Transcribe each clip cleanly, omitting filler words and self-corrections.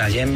La gent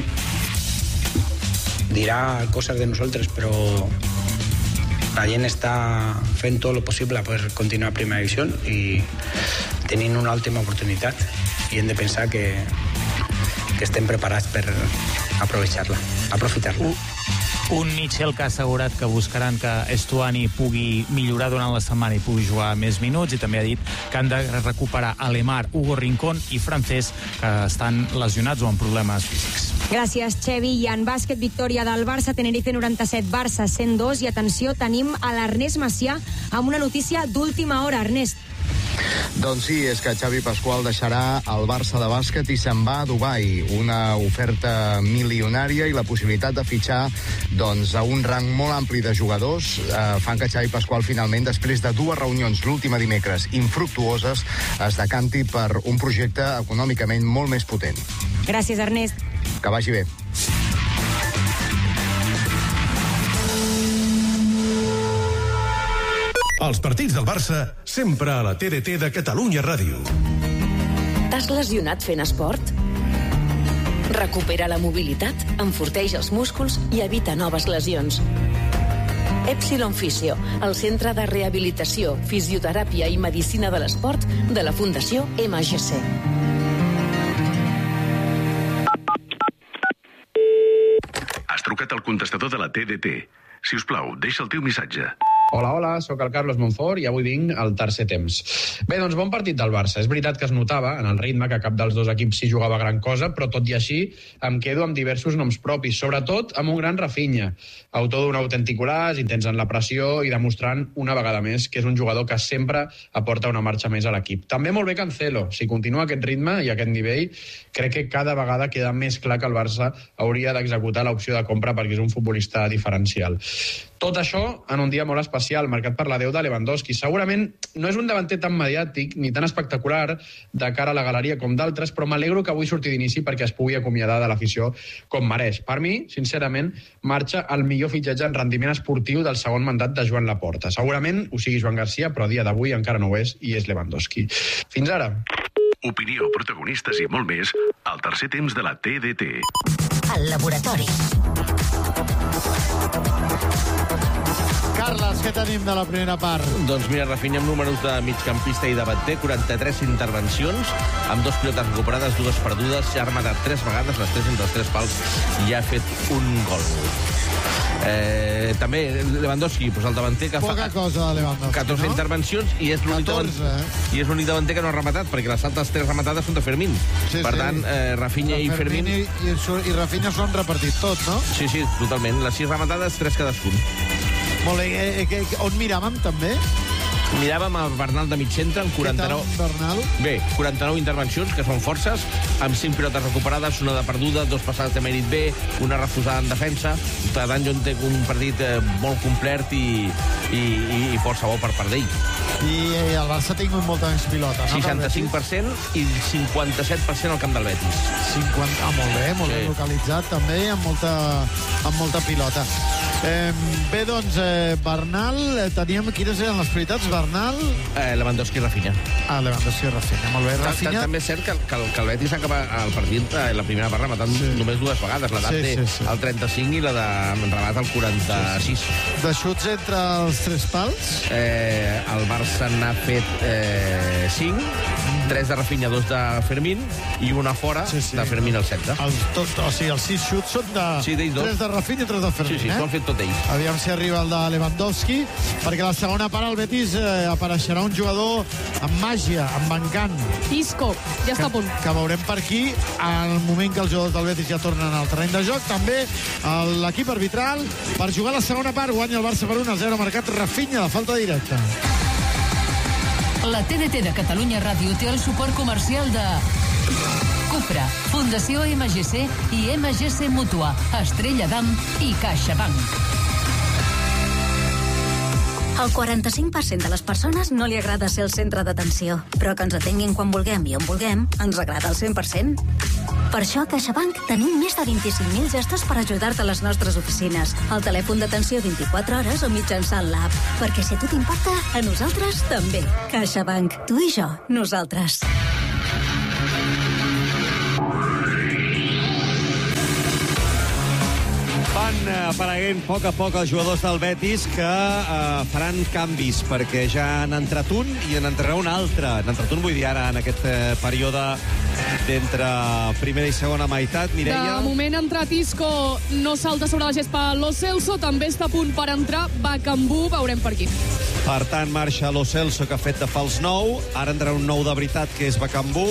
dirà coses de nosaltres, però la gent està fent tot el possible per continuar a primera divisió i tenint una última oportunitat i hem de pensar que estem preparats per aprofitar-la. Un Michel que ha assegurat que buscaran que Estuani pugui millorar durant la setmana i pugui jugar més minuts, i també ha dit que han de recuperar Alemar, Hugo Rincón i Francés, que estan lesionats o amb problemes físics. Gràcies, Xevi. I en bàsquet, victòria del Barça, Tenerife 97, Barça 102. I atenció, tenim a l'Ernest Macià amb una notícia d'última hora. Ernest. Doncs sí, és que Xavi Pasqual deixarà el Barça de bàsquet i se'n va a Dubai. Una oferta milionària i la possibilitat de fitxar a un rang molt ampli de jugadors fan que Xavi Pasqual finalment, després de 2 reunions l'última dimecres infructuoses, es decanti per un projecte econòmicament molt més potent. Gràcies, Ernest. Que vagi bé. Els partits del Barça sempre a la TDT de Catalunya Ràdio. T'has lesionat fent esport? Recupera la mobilitat, enforteix els músculs i evita noves lesions. Epsilon Fisio, el centre de rehabilitació, fisioteràpia i medicina de l'esport de la Fundació MGC. Has trucat al contestador de la TDT. Si us plau, deixa el teu missatge. Hola, sóc el Carlos Monfort i avui vinc al tercer temps. Bé, doncs bon partit del Barça. És veritat que es notava en el ritme que cap dels dos equips s'hi jugava gran cosa, però tot i així em quedo amb diversos noms propis, sobretot amb un gran Rafinha, autor d'un autèntic golaç, intens en la pressió i demostrant una vegada més que és un jugador que sempre aporta una marxa més a l'equip. També molt bé Cancelo. Si continua aquest ritme i aquest nivell, crec que cada vegada queda més clar que el Barça hauria d'executar l'opció de compra perquè és un futbolista diferencial. Tot això en un dia molt especial, marcat per l'adeu de Lewandowski. Segurament no és un davanter tan mediàtic ni tan espectacular de cara a la galeria com d'altres, però m'alegro que avui surti d'inici perquè es pugui acomiadar de l'afició com mereix. Per mi, sincerament, marxa el millor fitxatge en rendiment esportiu del segon mandat de Joan Laporta. Segurament ho sigui Joan Garcia, però a dia d'avui encara no ho és i és Lewandowski. Fins ara. Opinió, protagonistes i molt més al tercer temps de la TDT. El laboratori. Carles, què tenim de la primera part? Doncs mira, Rafinha amb números de migcampista i davanter, 43 intervencions, amb 2 pilotes recuperades, 2 perdudes, s'ha rematat 3 vegades, les 3 entre els 3 pals, i ha fet un gol. També Lewandowski, el davanter que poca cosa de Lewandowski, 14 intervencions i és l'únic davanter que no ha rematat, perquè les altres 3 rematades són de Fermín. Per tant, Rafinha i Fermín i Rafinha s'ho han repartit tot, no? Sí, totalment. Les 6 rematades, 3 cadascun. Molt bé. On miràvem també? Miràvem el Bernal de mig centre amb 49... Què tal, Bernal? Bé, 49 intervencions, que són forces, amb 5 pilotes recuperades, una de perduda, 2 passades de mèrit B, una refusada en defensa. Per tant, jo entenc un partit molt complet i força bo per part d'ell. I el Barça ha tingut molta més pilota, no? 65% i 57% al camp del Betis. Molt bé localitzat també, amb molta pilota. Bé, doncs, Bernal, teníem quines eren les prioritats? Bernal... Lewandowski i Rafinha. Lewandowski i Rafinha, molt bé. Rafinha... També és cert que el Betis ha acabat el partit, la primera part rematant només 2 vegades, la d'Ante al 35 i la de remat al 46. De xuts entre els 3 pals? El Barça n'ha fet 5, 3 de Rafinha, 2 de Fermín i una fora de Fermín al centre. O sigui, els 6 xuts són de 3 de Rafinha i 3 de Fermín. Sí, s'ho han fet tot ells. Aviam si arriba el de Lewandowski, perquè a la segona part al Betis apareixerà un jugador amb màgia, amb encant. Isco, ja està a punt. Que veurem per aquí, al moment que els jugadors del Betis ja tornen al terreny de joc. També l'equip arbitral per jugar la segona part. Guanya el Barça per 1-0, marcat Rafinha, de falta directa. La TDT de Catalunya Ràdio té el suport comercial de Cupra, Fundació MGC i MGC Mútua, Estrella d'Am i CaixaBank. El 45% de les persones no li agrada ser el centre d'atenció, però que ens atenguin quan vulguem i on vulguem ens agrada al 100%. Per això a CaixaBank tenim més de 25.000 gestors per ajudar-te a les nostres oficines, al telèfon d'atenció 24 hores o mitjançant l'app. Perquè si a tu t'importa, a nosaltres també. CaixaBank, tu i jo, nosaltres. Van apareguent a poc els jugadors del Betis que faran canvis, perquè ja han entrat un i n'entrarà un altre. N'ha entrat un, vull dir, ara, en aquest període d'entre primera i segona meitat. Mireia? De moment ha entrat Isco, no salta sobre la gespa Lo Celso, també està a punt per entrar Bakambu, veurem per aquí. Per tant, marxa Lo Celso, que ha fet de fals 9. Ara entrarà un nou de veritat, que és Bakambu.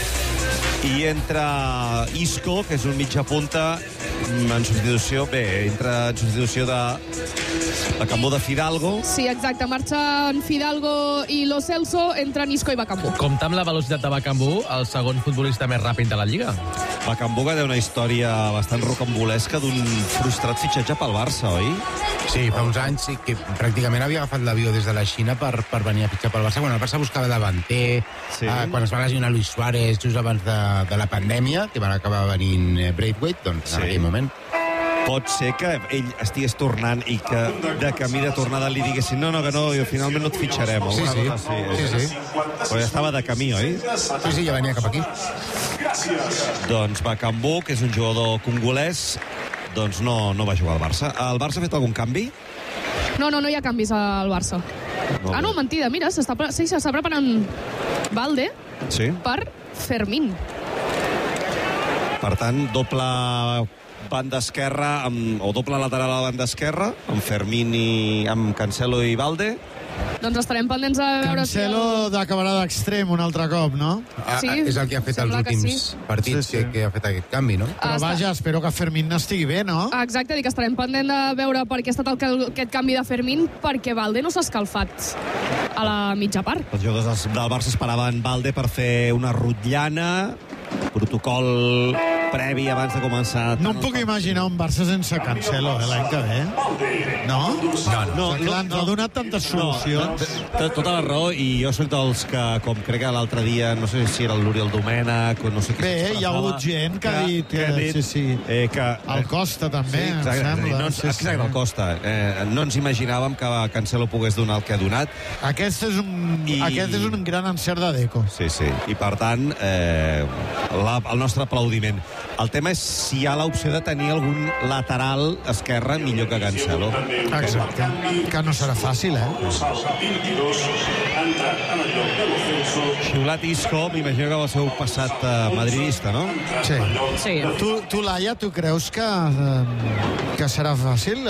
I entra Isco, que és un mitja punta, en substitució, entra en substitució de Bakambu de Fidalgo. Sí, exacte, marxen Fidalgo i Lo Celso, entren Isco i Bakambu. Compte amb la velocitat de Bakambu, el segon futbolista més ràpid de la Lliga. Bakambu, que té una història bastant rocambolesca d'un frustrat fitxatge pel Barça, oi? Sí, fa uns anys sí, que pràcticament havia agafat l'avió des de la Xina per venir a fitxar pel Barça. Quan el Barça buscava davanter, quan es va lesionar Luis Suárez just abans de la pandèmia, que van acabar venint Braithwaite, doncs en aquell moment. Pot ser que ell estigués tornant i que de camí de tornada li diguessin no, que no, i finalment no et fitxarem. Sí. Però ja estava de camí, oi? Sí, ja venia cap aquí. Doncs Bakambu, que és un jugador congolès, doncs no va jugar al Barça. El Barça ha fet algun canvi? No hi ha canvis al Barça. No, mentida, mira, s'està preparant Valde per Fermín. Per tant, doble banda esquerra, o doble lateral a la banda esquerra, amb Fermín i amb Cancelo i Valde. Doncs estarem pendents a veure Cancelo d'acabarà d'extrem un altre cop, no? Sí, és el que ha fet els últims partits que ha fet aquest canvi, no? Però vaja, espero que Fermín n'estigui bé, no? Exacte, dic que estarem pendent de veure per què ha estat aquest canvi de Fermín, perquè Valde no s'ha escalfat a la mitja part. Els jugadors del Barça esperaven Valde per fer una rotllana, protocol previ abans de començar. No em puc imaginar un Barça sense Cancelo l'any que ve. No? No. Ens ha donat tantes solucions. Tota la raó, i jo soc dels que, com crec que l'altre dia, no sé si era l'Oriol Domènech o no sé què. Bé, hi ha hagut gent que ha dit que el Costa també, em sembla. Exacte, el Costa. No ens imaginàvem que Cancelo pogués donar el que ha donat. Aquest és un gran encert de Deco. Sí. I per tant, el nostre aplaudiment. El tema és si hi ha l'opció de tenir algun lateral esquerre millor que Cancelo. Exacte. Que no serà fàcil, Xiulat Isco, m'imagino que va ser un passat madridista, no? Sí. Tu, Laia, tu creus que serà fàcil?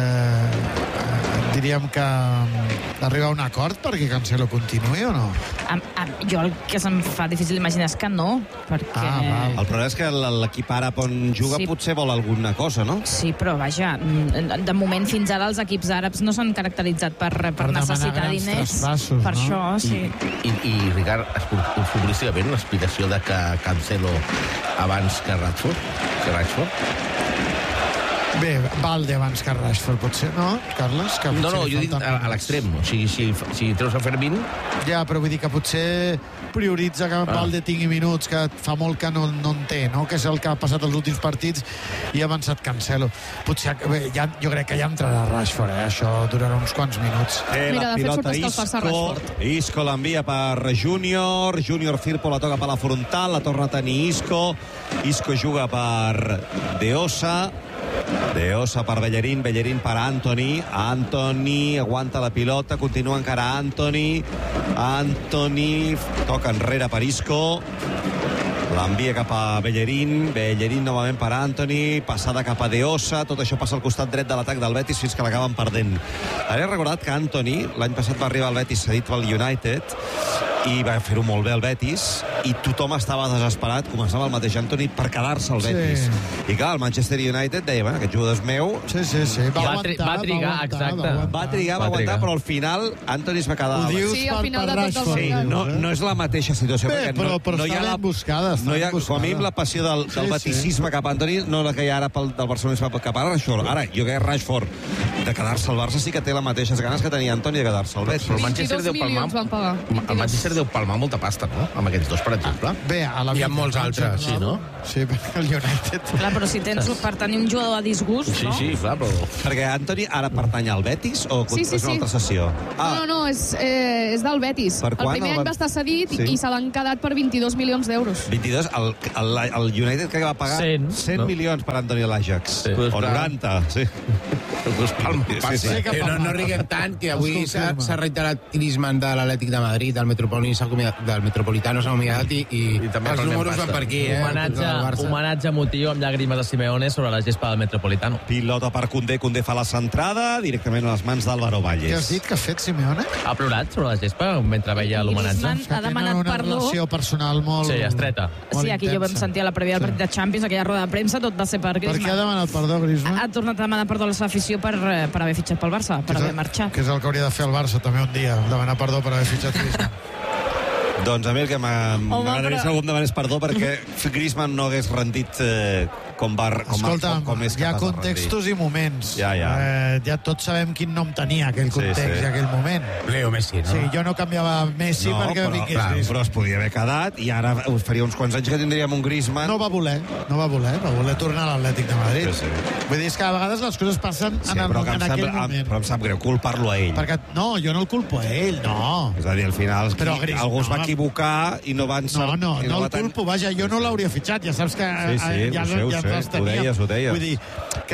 Diríem que arribar a un acord perquè Cancelo continuï o no? Jo el que se'm fa difícil imaginar és que no, perquè... El problema és que l'equip àrab on juga potser vol alguna cosa, no? Sí, però vaja, de moment fins ara els equips àrabs no s'han caracteritzat per necessitar diners. Per això, sí. I Ricard, futbolísticament, l'aspiració de que Cancelo abans que Rashford? Bé, Valde abans que Rashford, potser, no, Carles? No, jo dic a l'extrem. O sigui, si treus a Fermín... Ja, però vull dir que potser prioritza que Valde tingui minuts, que fa molt que no en té, no? Que és el que ha passat els últims partits i ha avançat Cancelo. Potser, jo crec que ja entrarà Rashford, això durarà uns quants minuts. Mira, de fet, surt escalfar-se Rashford. Isco l'envia per Júnior Firpo la toca per la frontal, la torna a tenir Isco juga per De Osa per Bellerín per Antony aguanta la pilota, continua encara Antony toca enrere per Isco, l'envia cap a Bellerín novament per Antony, passada cap a De Osa, tot això passa al costat dret de l'atac del Betis fins que l'acaben perdent. He recordat que Antony l'any passat va arribar al Betis cedit pel United i va fer-ho molt bé al Betis i tothom estava desesperat, començava el mateix Antony per quedar-se al Betis. I clar, el Manchester United deia, bueno, aquest jugador és meu. Sí. Va trigar, exacte. Va aguantar, però al final Antony es va quedar... Ho dius per Rashford. No és la mateixa situació. Bé, però està ben buscada. Com a mínim la passió del baticisme cap a Antony, no la que hi ha ara del Barcelona cap a Rashford. Ara, jo crec que Rashford de quedar-se al Barça sí que té les mateixes ganes que tenia Antony de quedar-se al Betis. Però el Manchester deu palmar molta pasta, no?, amb aquests dos, per exemple. Bé, a la Hi ha vida, molts altres, sí, no? Sí, perquè el United... Clar, però si tens per tenir un jugador a disgust, no? Sí, clar, però... Perquè Antoni ara pertany al Betis o Sí. és una altra sessió? No, és del Betis. Per El quan primer any va estar cedit i se l'han quedat per 22 milions d'euros. 22, el United que va pagar 100 milions per Antoni a l'Ajax. O 90, sí. No riguem tant, que avui s'ha reiterat Griezmann de l'Atlètic de Madrid, del Metropolitano s'ha acomiadat i els números van per aquí. Homenatge emotiu amb llàgrimes de Simeone sobre la gespa del Metropolitano. Pilota per Koundé fa la centrada directament a les mans d'Álvaro Valles. Què has dit que ha fet Simeone? Ha plorat sobre la gespa mentre veia l'homenatge. Griezmann ha demanat una perdó. relació personal molt... Sí, estreta. Sí, aquí jo vam sentir a la prèvia del partit de Champions, aquella roda de premsa, tot va ser per Griezmann. Per què ha demanat perdó, Griezmann? Ha tornat a demanar perdó a la seva afició per haver fitxat pel Barça, per haver marxat. Que és el que hauria de fer el Barça també un dia, demanar perdó per haver fitxat Griezmann. Doncs a mi el que m'agradaria és que algú em demanés perdó perquè Griezmann no hagués rendit com és hi ha contextos i moments. Ja tots sabem quin nom tenia aquell context i aquell moment. Leo Messi, no? Sí, jo no canviava Messi perquè vingués Griezmann. Però es podia haver quedat i ara faria uns quants anys que tindríem un Griezmann. No va voler tornar a l'Atlètic de Madrid. Vull dir, és que a vegades les coses passen en aquell moment. Però em sap greu culpar-lo a ell. Perquè, no, jo no el culpo a ell, no. És a dir, al final algú es va equivocar i no van... No el culpo, vaja, jo no l'hauria fitxat, ja saps que... Ho deies. Vull dir que...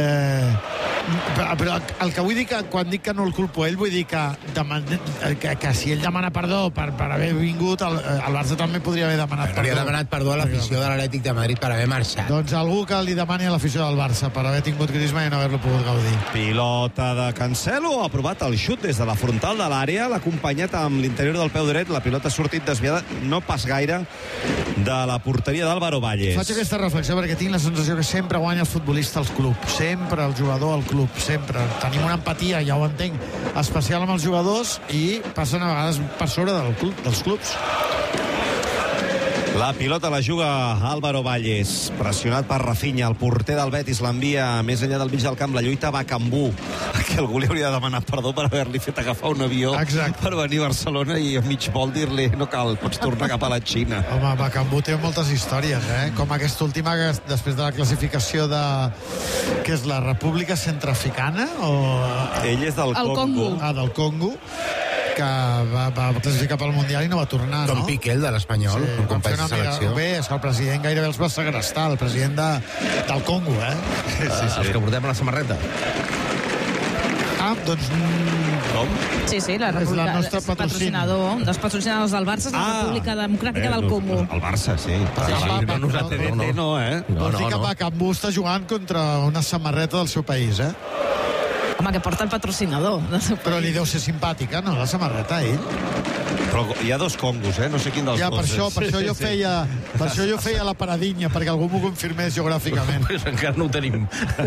Però el que vull dir que quan dic que no el culpo ell, vull dir que si ell demana perdó per haver vingut, el Barça també podria haver demanat perdó. Hauria demanat perdó a l'afició de l'Atlètic de Madrid per haver marxat. Doncs algú que li demani a l'afició del Barça per haver tingut Griezmann i no haver-lo pogut gaudir. Pilota de Cancelo, ha provat el xut des de la frontal de l'àrea, l'ha acompanyat amb l'interior del peu dret, la pilota ha sortit desviada, no pas gaire, de la porteria d'Álvaro Valles. Faig aquesta reflexió perquè tinc la sensació que sempre guanya el futbolista al club, sempre el jugador al club, sempre. Tenim una empatia, ja ho entenc, especial amb els jugadors i passen a vegades per sobre dels clubs. La pilota la juga Álvaro Valles, pressionat per Rafinha, el porter del Betis l'envia més enllà del mig del camp, la lluita Bakambu, que algú li hauria de demanar perdó per haver-li fet agafar un avió per venir a Barcelona i a mig vol dir-li no cal, pots tornar cap a la Xina. Home, Bakambu té moltes històries, com aquesta última, després de la classificació de... què és, la República Centroafricana? Ell és del Congo. Del Congo, que va classificar pel Mundial i no va tornar, no? Tom Piquel, de l'Espanyol, un company de selecció. Bé, és que el president gairebé els va segrestar, el president del Congo, Els que portem a la samarreta. Doncs... Com? Sí, la República... És el nostre patrocinador. Un dels patrocinadors del Barça és la República Democràtica del Congo. El Barça, sí. No nosaltres no, Vols dir que Bakambu està jugant contra una samarreta del seu país, Home, que porta el patrocinador. Però li deu ser simpàtica, no, la samarreta, ell? Però hi ha dos Congos, no sé quin dels dos. Per això jo feia la paradinya, perquè algú m'ho confirmés geogràficament. Pues encara no ho tenim.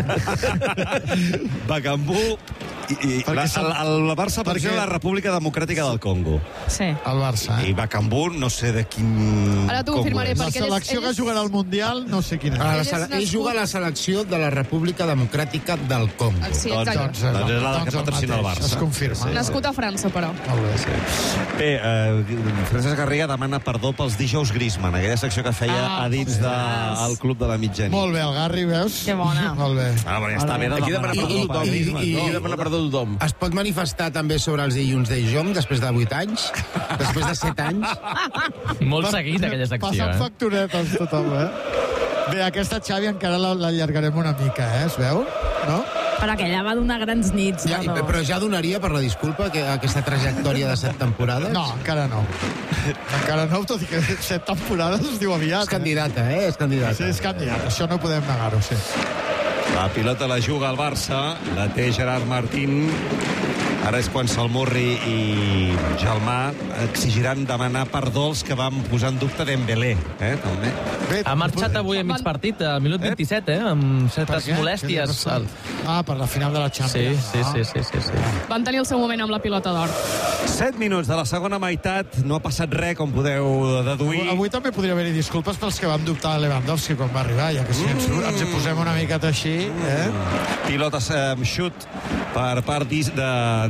Bakambu i el Barça perquè la República Democràtica del Congo. Sí. El Barça, I Bakambu no sé de quin... Ara t'ho confirmaré, La selecció que jugarà al Mundial, no sé quina. Ell juga a la selecció de la República Democràtica del Congo. Sí, exacte. Doncs és la que patrocina el Barça. Es confirma. Nascut a França, però. Bé, Francesc Garriga demana perdó pels dijous Griezmann, aquella secció que feia a dins del club de la mitjanit. Molt bé, el Garri, veus? Que bona. Molt bé. Però ja està bé de demanar perdó per Griezmann. Aquí demana perdó a tothom. Es pot manifestar també sobre els dilluns de Jong després de 8 anys? Després de 7 anys? Molt seguit, aquella secció. Passant facturetes tothom, Bé, aquesta, Xavi, encara l'allargarem una mica, es veu? No? Però aquella va donar grans nits. Però ja donaria per la disculpa aquesta trajectòria de 7 temporades? No, encara no. Encara no, tot i que 7 temporades es diu aviat. És candidata, és candidata. Sí, és candidata, això no podem negar-ho, sí. La pilota la juga al Barça, la té Gerard Martín. Ara és quan Salmurri i Gelmà exigiran demanar perdó els que van posar en dubte Dembélé, també. Ha marxat avui a mig partit, al minut 27, amb certes molèsties. Per la final de la Champions. Sí. Van tenir el seu moment amb la pilota d'or. 7 minuts de la segona meitat, no ha passat res, com podeu deduir. Avui també podria haver-hi disculpes pels que van dubtar de Lewandowski quan va arribar, ja que si ens hi posem una miqueta així. Pilota xut per part de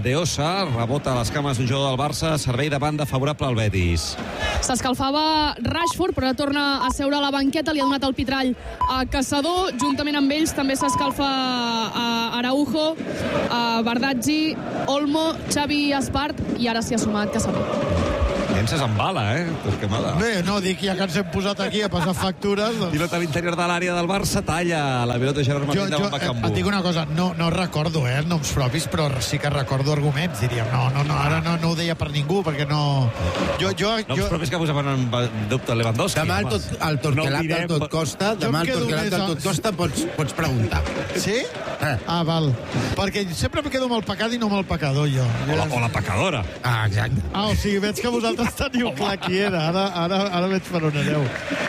Deosa, rebota a les cames d'un jugador del Barça, servei de banda favorable al Betis. S'escalfava Rashford, però ara torna a seure a la banqueta, li ha donat el pitrall a Caçador, juntament amb ells també s'escalfa a Araujo, a Bardazzi, Olmo, Xavi Espart, i ara s'hi ha sumat Caçador. Penses en bala, Perquè mala. Bé, no, dic, ja que ens hem posat aquí a passar factures... Doncs... Pilota a l'interior de l'àrea del Barça, talla la pilota de Gerard Martín davant Bakambu. Et dic una cosa, no recordo, noms propis, però sí que recordo arguments, diríem. Ara no ho deia per ningú, perquè no... Noms propis que posaven en dubte Lewandowski. Demà el Torquelat del Tot Costa, pots preguntar. Sí? Val. Perquè sempre em quedo amb el pecat i no amb el pecador, jo. O la pecadora. Exacte. O sigui, veig que vosaltres teniu clar qui era. Ara veig per on aneu.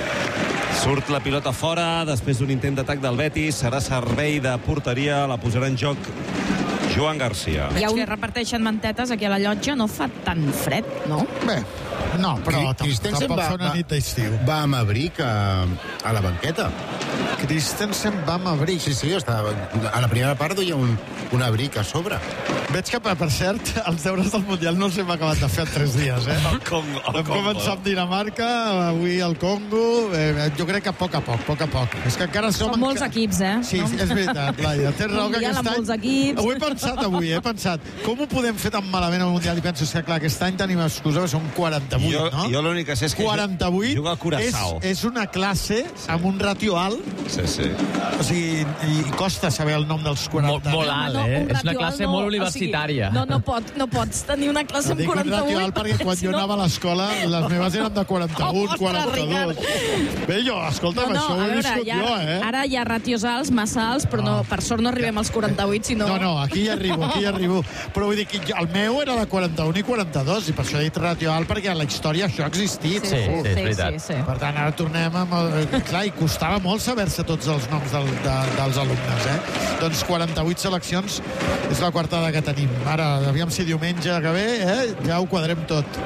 Surt la pilota fora, després d'un intent d'atac del Betis, serà servei de porteria, la posarà en joc Joan Garcia. Veig que reparteixen mantetes aquí a la llotja, no fa tan fred, no? Bé, no, però tampoc fa una nit d'estiu. Va amb abric a la banqueta. Christensen va amb abric. Sí, estava, a la primera part duia un abric a sobre. Veig que, per cert, els deures del Mundial no els hem acabat de fer en 3 dies, El Congo. Vam començar amb Dinamarca, avui el Congo, jo crec que a poc a poc. És que encara Són molts equips, Sí, és veritat, Laia. Tens raó que aquest any... Ho he pensat, com ho podem fer tan malament al Mundial? I penso que, clar, aquest any tenim excusa que són 48, no? Jo l'únic que sé és que 48 juga a Curaçao. És una classe amb un ratio alt. Sí. O sigui, i costa saber el nom dels 40. Molt alt, És una classe molt universitària. No pots tenir una classe amb 48. Dic un ratio alt perquè quan jo anava a l'escola les meves eren de 41, 42. Bé, escolta'm, això ho he viscut jo, Ara hi ha ratios alts, massa alts, però per sort no arribem als 48, sinó... No, aquí hi arribo. Però vull dir que el meu era de 41 i 42, i per això he dit ratio alt, perquè a la història això ha existit. Sí, és veritat. Per tant, ara tornem amb... Clar, i costava molt saber-se tots els noms dels alumnes, Doncs 48 seleccions és la quartada que tenim. Ara, aviam si diumenge que ve, ja ho quadrem tot.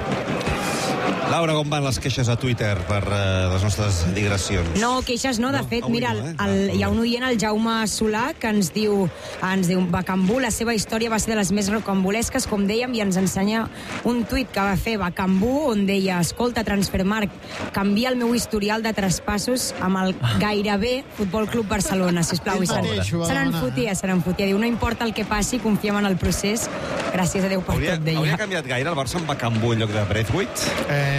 Laura, com van les queixes a Twitter per les nostres digressions? No, queixes no. De fet, mira, hi ha un oient, el Jaume Solà, que ens diu Bakambu, la seva història va ser de les més rocambolesques, com dèiem, i ens ensenya un tuit que va fer Bakambu, on deia: escolta, Transfermarkt, canvia el meu historial de traspassos amb el gairebé Futbol Club Barcelona, sisplau. Se n'enfotia. Diu, no importa el que passi, confiem en el procés. Gràcies a Déu per tot, deia. Hauria canviat gaire el Barça amb Bakambu en lloc de Braithwaite?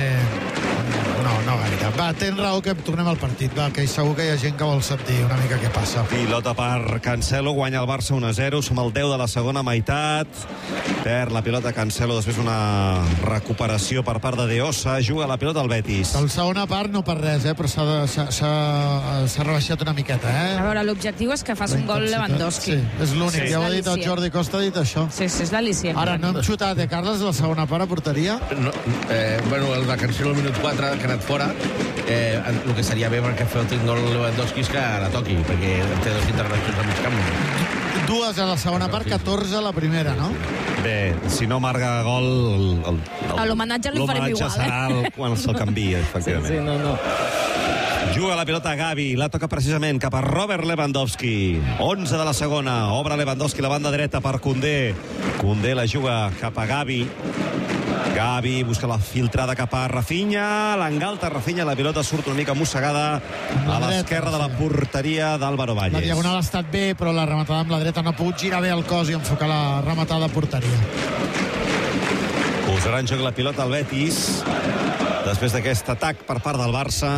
No gaire. Va, tens raó que tornem al partit, que segur que hi ha gent que vol sentir una mica què passa. Pilota per Cancelo, guanya el Barça 1-0, som al 10 de la segona meitat. Perd la pilota Cancelo, després una recuperació per part de Deosa, juga la pilota al Betis. La segona part no per res, però s'ha rebaixat una miqueta, A veure, l'objectiu és que fas un gol Lewandowski. Sí, és l'únic. Ja ho ha dit el Jordi Costa, ha dit això. Sí, és l'al·licient. Ara, no hem xutat, Carles, la segona part a porteria? Bueno, el de Cancelo al minut 4, que ha anat fora. El que seria bé perquè fer el gol Lewandowski és que la toqui, perquè té 2 intervencions al mig camp. 2 a la segona part, 14 a la primera, no? Bé, si no marca gol... L'homenatge li farem igual, serà quan se'l canvia, efectivament. Sí, no. Juga la pilota Gavi, la toca precisament cap a Robert Lewandowski. 11 de la segona, obre Lewandowski la banda dreta per Koundé. Koundé la juga cap a Gavi. Gavi busca la filtrada cap a Rafinha, l'engalta Rafinha, la pilota surt una mica mossegada a l'esquerra de la porteria d'Álvaro Valles. La diagonal ha estat bé, però la rematada amb la dreta no ha pogut girar bé el cos i enfocar la rematada a porteria. Posarà en joc la pilota al Betis després d'aquest atac per part del Barça.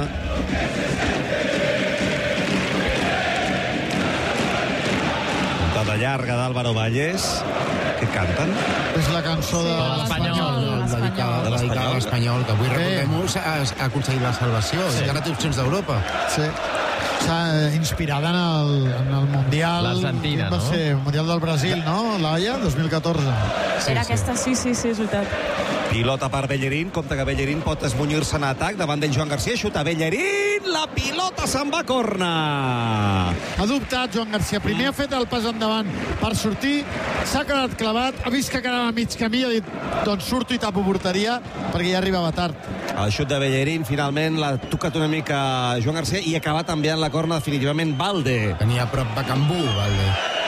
Puntada llarga d'Álvaro Valles. Què canten? És la cançó de l'Espanyol. Dedicada a l'Espanyol, que avui recordem-ho, ha aconseguit la salvació. Encara té opcions d'Europa. Sí. S'ha inspirada en el Mundial... L'Argentina, no? Va ser el Mundial del Brasil, no? Laia, 2014. Era aquesta, sí, és veritat. Pilota per Bellerín, compte que Bellerín pot esmunyir-se en atac, davant d'ell Joan Garcia, xuta Bellerín, la pilota se'n va a corna. Ha dubtat Joan Garcia, primer ha fet el pas endavant per sortir, s'ha quedat clavat, ha vist que quedava a mig camí, ha dit, doncs surto i tapo porteria, perquè ja arribava tard. El xut de Bellerín, finalment, l'ha tocat una mica Joan Garcia i ha acabat enviant la corna definitivament Valde. Tenia a prop Bakambu, Valde.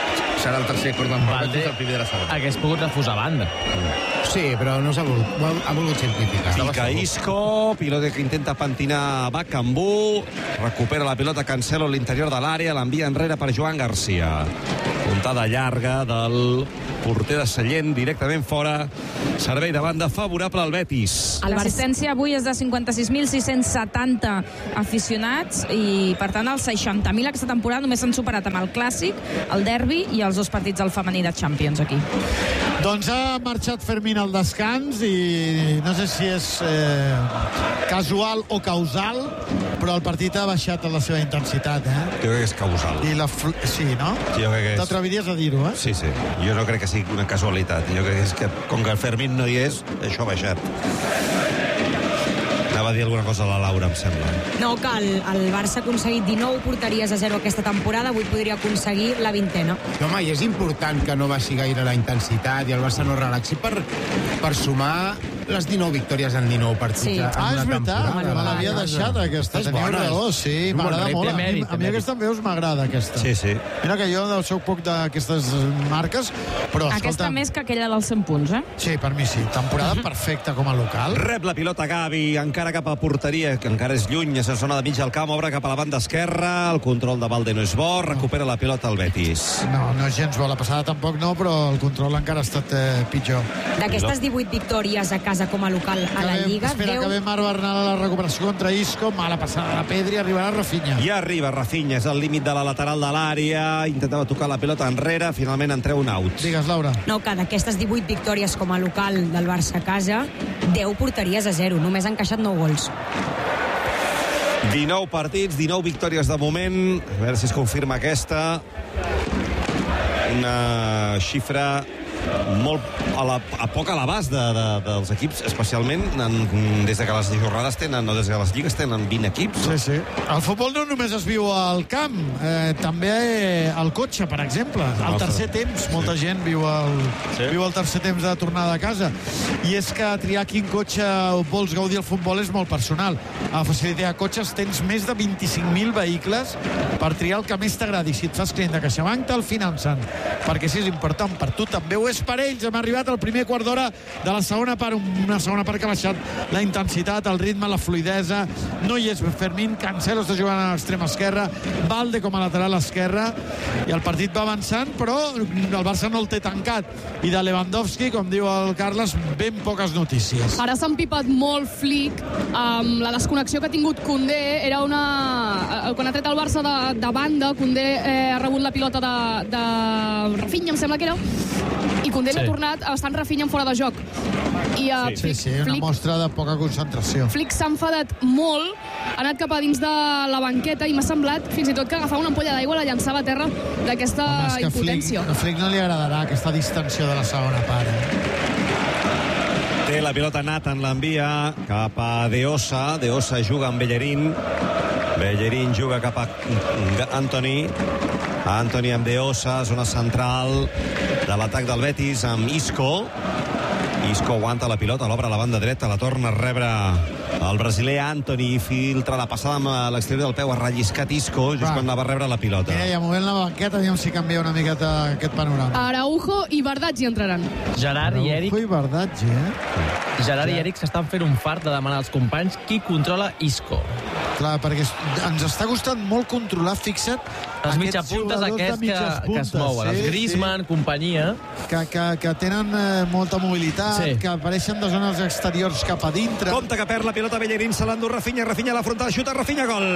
serà el tercer corner amb el Betis, el primer de la segona. Hagués pogut refusar banda. Sí, però no s'ha volgut, ha volgut simplificar. Pica Isco, pilota que intenta pentinar Bakambu, recupera la pilota Cancelo a l'interior de l'àrea, l'envia enrere per Joan Garcia. Puntada llarga del porter de Sallent, directament fora. Servei de banda favorable al Betis. L'assistència avui és de 56.670 aficionats i, per tant, els 60.000 aquesta temporada només s'han superat amb el Clàssic, el Derbi i els dos partits del femení de Champions aquí. Doncs ha marxat Fermín al descans i no sé si és casual o causal, però el partit ha baixat la seva intensitat, Jo crec que és causal. Sí, no? Jo crec que és... T'atreviries a dir-ho, Sí. Jo no crec que sigui una casualitat. Jo crec que és que, com que el Fermín no hi és, això ha baixat. Anava a dir alguna cosa a la Laura, em sembla. No, que el Barça ha aconseguit 19 porteries a 0 aquesta temporada, avui podria aconseguir la 20ena. Home, i és important que no baixi gaire la intensitat i el Barça no relaxi per sumar les 19 victòries en 19 partits en una temporada. És veritat, me l'havia deixat aquesta. Teniu raó, sí, m'agrada molt. A mi aquesta veus m'agrada, aquesta. Sí. Mira que jo soc poc d'aquestes marques, però escolta... Aquesta més que aquella dels 100 punts, Sí, per mi sí. Temporada perfecta com a local. Rep la pilota Gavi, encara cap a porteria, que encara és lluny, és a zona de mig al camp, obre cap a la banda esquerra, el control de Valde no és bo, recupera la pilota al Betis. No és gens bo, la passada tampoc no, però el control encara ha estat pitjor. D'aquestes 18 victòries a casa com a local a la Lliga... Espera, que ve Marc Bernal a la recuperació contra Isco, mala passada de Pedri, arribarà Rafinha. Ja arriba Rafinha, és al límit de la lateral de l'àrea, intentava tocar la pilota enrere, finalment en treu un out. Digues, Laura. No, que d'aquestes 18 victòries com a local del Barça a casa, 10 porteries a 0, només han encaixat 9 gols. 19 partits, 19 victòries de moment, a veure si es confirma aquesta. Una xifra molt a poc a l'abast dels equips, especialment des de que les jornades tenen, o des de les lligues tenen 20 equips. Sí. El futbol no només es viu al camp, també al cotxe, per exemple. Al tercer temps, molta gent viu el tercer temps de tornada a casa. I és que triar quin cotxe vols gaudir el futbol és molt personal. A Facility de Cotxes tens més de 25.000 vehicles per triar el que més t'agradi. Si et fas client de CaixaBank, te'l financen. Perquè si és important per tu, també ho és per ells. Hem arribat al primer quart d'hora de la segona part, una segona part que ha baixat la intensitat, el ritme, la fluidesa. No hi és Fermín, Cancelo està jugant a l'extrema esquerra, Valde com a lateral esquerra, i el partit va avançant, però el Barça no el té tancat. I de Lewandowski, com diu el Carles, ben poques notícies. Ara s'ha empipat molt Flick amb la desconnexió que ha tingut Koundé. Era quan ha tret el Barça de banda, Koundé ha rebut la pilota de Rafinha, em sembla que era, i Koundé l'ha tornat estant Rafinha en fora de joc. I una mostra de poca concentració. Flick s'ha enfadat molt, ha anat cap a dins de la banqueta i m'ha semblat fins i tot que agafava una ampolla d'aigua i la llançava a terra d'aquesta impotència. A Flick no li agradarà aquesta distensió de la segona part. Té la pilota Nathan, l'envia cap a Deosa. Deosa juga amb Bellerín. Bellerín juga cap a Antoni. Antoni amb Deosa, zona central de l'atac del Betis amb Isco. Isco aguanta la pilota, l'obre a la banda dreta, la torna a rebre el brasiler Antoni, filtra la passada amb l'exterior del peu, ha relliscat Isco just quan la va rebre la pilota. Mireia, movent la banqueta, aviam si canvia una miqueta aquest panorama. Araujo i Bardaggi entraran. Gerard i Eric... Araujo i Bardaggi, Gerard i Eric s'estan fent un fart de demanar als companys qui controla Isco. Clar, perquè ens està costant molt controlar, fixa't, els mitjapuntes aquests que es mouen, els Griezmann, companyia. Que tenen molta mobilitat, que apareixen de zones exteriors cap a dintre. Compte que perd la pilota Bellerín, se l'endú Rafinha, Rafinha a la frontal, xuta Rafinha, gol!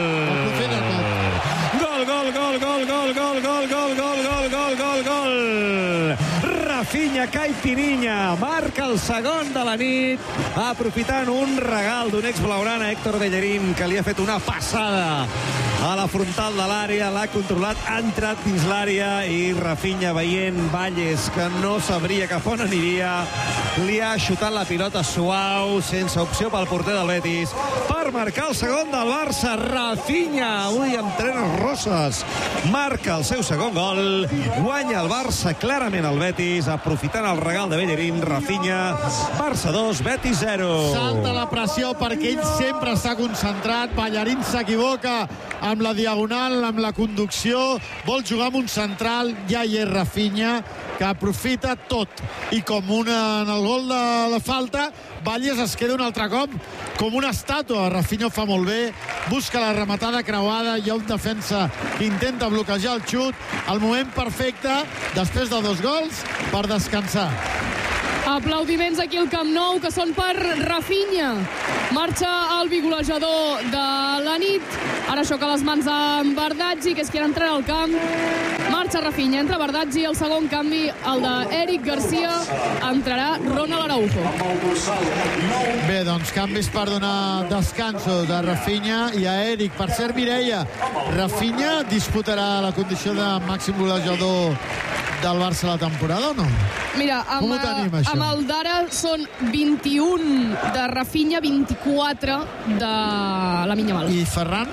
Gol, gol, gol, gol, gol, gol, gol, gol, gol, gol, gol, gol, gol! Rafinha Caipirinha marca el segon de la nit, aprofitant un regal d'un ex-blaugrana, Héctor Bellerín, que li ha fet una passada a la frontal de l'àrea, l'ha controlat, ha entrat dins l'àrea i Rafinha, veient Valles que no sabria cap on aniria, li ha xutat la pilota suau, sense opció pel porter del Betis, per per marcar el segon del Barça. Rafinha, avui amb trenes rosses, marca el seu segon gol. Guanya el Barça clarament el Betis, aprofitant el regal de Bellerín. Rafinha, Barça 2, Betis 0. Salta la pressió perquè ell sempre està concentrat. Bellerín s'equivoca amb la diagonal, amb la conducció. Vol jugar amb un central, ja hi és Rafinha, que aprofita tot. I com en el gol de la falta, Valles es queda un altre cop com una estàtua. Rafinha ho fa molt bé, busca la rematada creuada, hi ha un defensa que intenta bloquejar el xut. El moment perfecte, després de 2 gols, per descansar. Aplaudiments aquí al Camp Nou, que són per Rafinha. Marxa el bigolejador de la nit. Ara xoca les mans amb Bardazzi, que és qui entrarà al camp. Marxa Rafinha, entra Bardazzi. El segon canvi, el d'Eric Garcia. Entrarà Ronald Araujo. Bé, doncs canvis per donar descansos a Rafinha i a Eric. Per cert, Mireia, Rafinha disputarà la condició de màxim golejador del Barça la temporada o no? Mira, amb el d'ara són 21 de Rafinha, 24 de Lamine Yamal. I Ferran?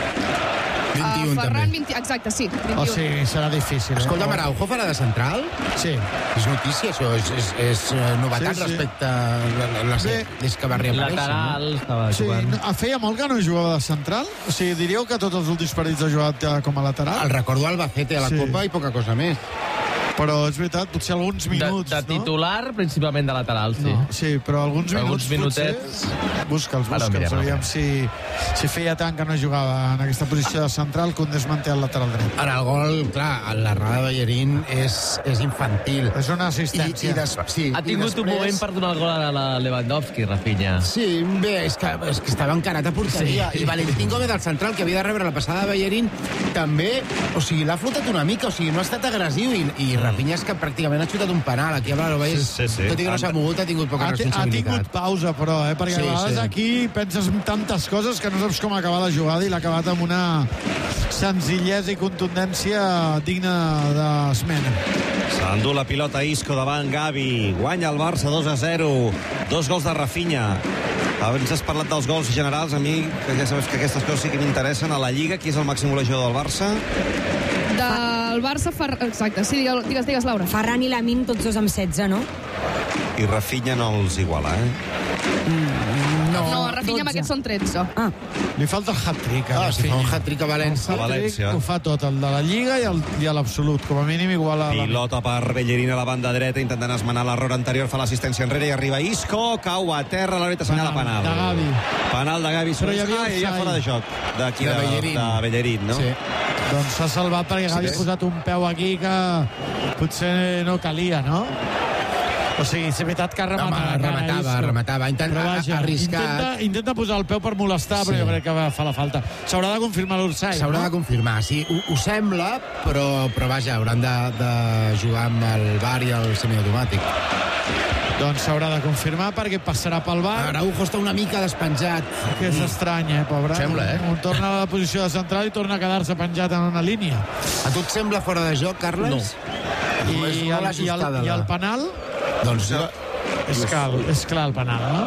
21 Ferran, també. 20, exacte, sí, 21. O sigui, serà difícil. Escolta, Araujo farà de central? Sí. És notícia, això. És novetat respecte a la des que va reaparèixer. Lateral, estava jugant. Feia molt que no jugava de central? O sigui, diríeu que tots els últims partits ha jugat com a lateral? El recordo Albacete a la Copa i poca cosa més. Però és veritat, potser alguns minuts, de titular, principalment de lateral, sí. No, sí, però alguns minutets... Busca'ls, aviam si feia tant que no jugava en aquesta posició de central, Koundé es manté al lateral dret. Ara, el gol, clar, l'errada de Bellerín és infantil. És una assistència. Ha tingut un moment per donar el gol a la Lewandowski, Rafinha. Sí, bé, és que estava encarat a porteria. I Valentín Gómez, el central, que havia de rebre la passada de Bellerín, també, o sigui, l'ha flotat una mica, o sigui, no ha estat agressiu i Rafinha és que pràcticament ha xutat un penal. Aquí a Valls, tot i que no s'ha mogut, ha tingut poca responsabilitat. Ha tingut pausa, però, perquè a vegades aquí penses en tantes coses que no saps com acabar la jugada i l'ha acabat amb una senzillesa i contundència digna d'esmena. S'endú la pilota Isco davant Gavi. Guanya el Barça 2-0. 2 gols de Rafinha. Abans has parlat dels gols generals. A mi, que ja sabeu que aquestes coses sí que m'interessen. A la Lliga, qui és el màxim golejador del Barça? Del Barça, exacte. Sí, digues, Laura. Ferran i Lamine, tots dos amb 16, no? I Rafinha no els iguala, No, Rafinha amb aquests són 13. Li falta el hat-trick. Si fa un hat-trick a València. Ho fa tot, el de la Lliga i a l'absolut. Com a mínim igual a... Pilota per Bellerín a la banda dreta, intentant esmenar l'error anterior, fa l'assistència enrere i arriba Isco, cau a terra, l'àrbitre assenyala penal. De Gavi. Penal de Gavi. Però hi havia ja fora de joc. D'aquí de Bellerín, no? Sí. Doncs s'ha salvat perquè Gavi ha posat un peu aquí que potser no calia, no? O sigui, és veritat que rematava. Intenta posar el peu per molestar, però jo crec que fa la falta. S'haurà de confirmar l'Ursay. S'haurà de confirmar, sí. Ho sembla, però vaja, hauran de jugar amb el VAR i el semiautomàtic. Doncs s'haurà de confirmar perquè passarà pel VAR. Araujo està una mica despenjat. Que és estrany, pobre. Sembla, Torna a la posició de central i torna a quedar-se penjat en una línia. A tu et sembla fora de joc, Carles? No. I el penal? Doncs és clar el penal, no?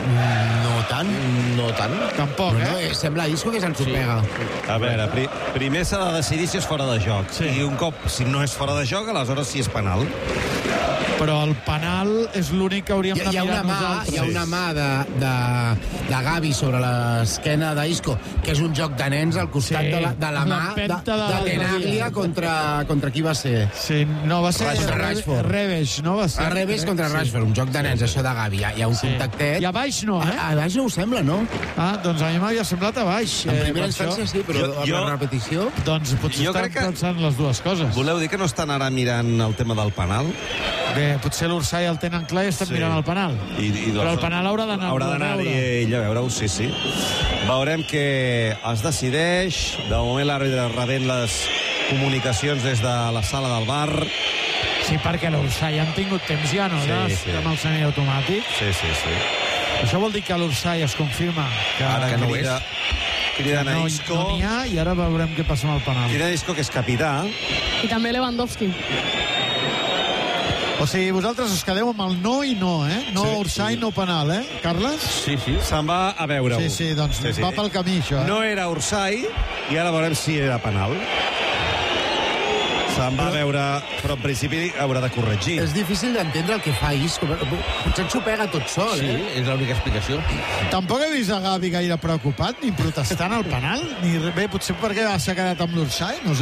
No tant. Tampoc, Sembla Isco que s'ensopega. A veure, primer s'ha de decidir si és fora de joc. I un cop, si no és fora de joc, aleshores sí és penal. Però el penal és l'únic que hauríem de mirar nosaltres. Hi ha una mà de Gavi sobre l'esquena d'Isco, que és un joc de nens al costat de la mà de Tenaglia contra qui va ser? Sí, no, va ser Rashford. Reves, no? Va ser Reves contra Rashford, un joc de nens, això de Gavi. Hi ha un contactet. I a baix no, A baix no ho sembla, no? Doncs a mi m'havia semblat a baix. En primera instància sí, però amb la repetició... Doncs potser estan pensant les dues coses. Voleu dir que no estan ara mirant el tema del penal? Bé, potser l'Ursay el tenen clar i estan mirant el penal. Però el penal haurà d'anar ell a veure-ho, sí. Veurem que es decideix. De moment l'àrbitre rebent les comunicacions des de la sala del VAR. Sí, perquè l'Ursay han tingut temps ja, no? Amb el semiautomàtic. Sí. Això vol dir que l'Ursay es confirma ara que no és. Criden a Isco. No n'hi ha, i ara veurem què passa amb el penal. Criden a Isco, que és capità. I també Lewandowski. O sigui, vosaltres us quedeu amb el no i no, No Orsay, no penal, Carles? Sí. Se'n va a veure-ho. Sí, doncs va pel camí, això. No era Orsay, i ara veurem si era penal. Se'n va veure, però en principi haurà de corregir. És difícil d'entendre el que fa Isco. Potser s'ho pega tot sol, Sí, és l'única explicació. Tampoc he vist a Gavi gaire preocupat, ni protestant al penal, ni bé, potser perquè s'ha quedat amb l'Orsay, no sé.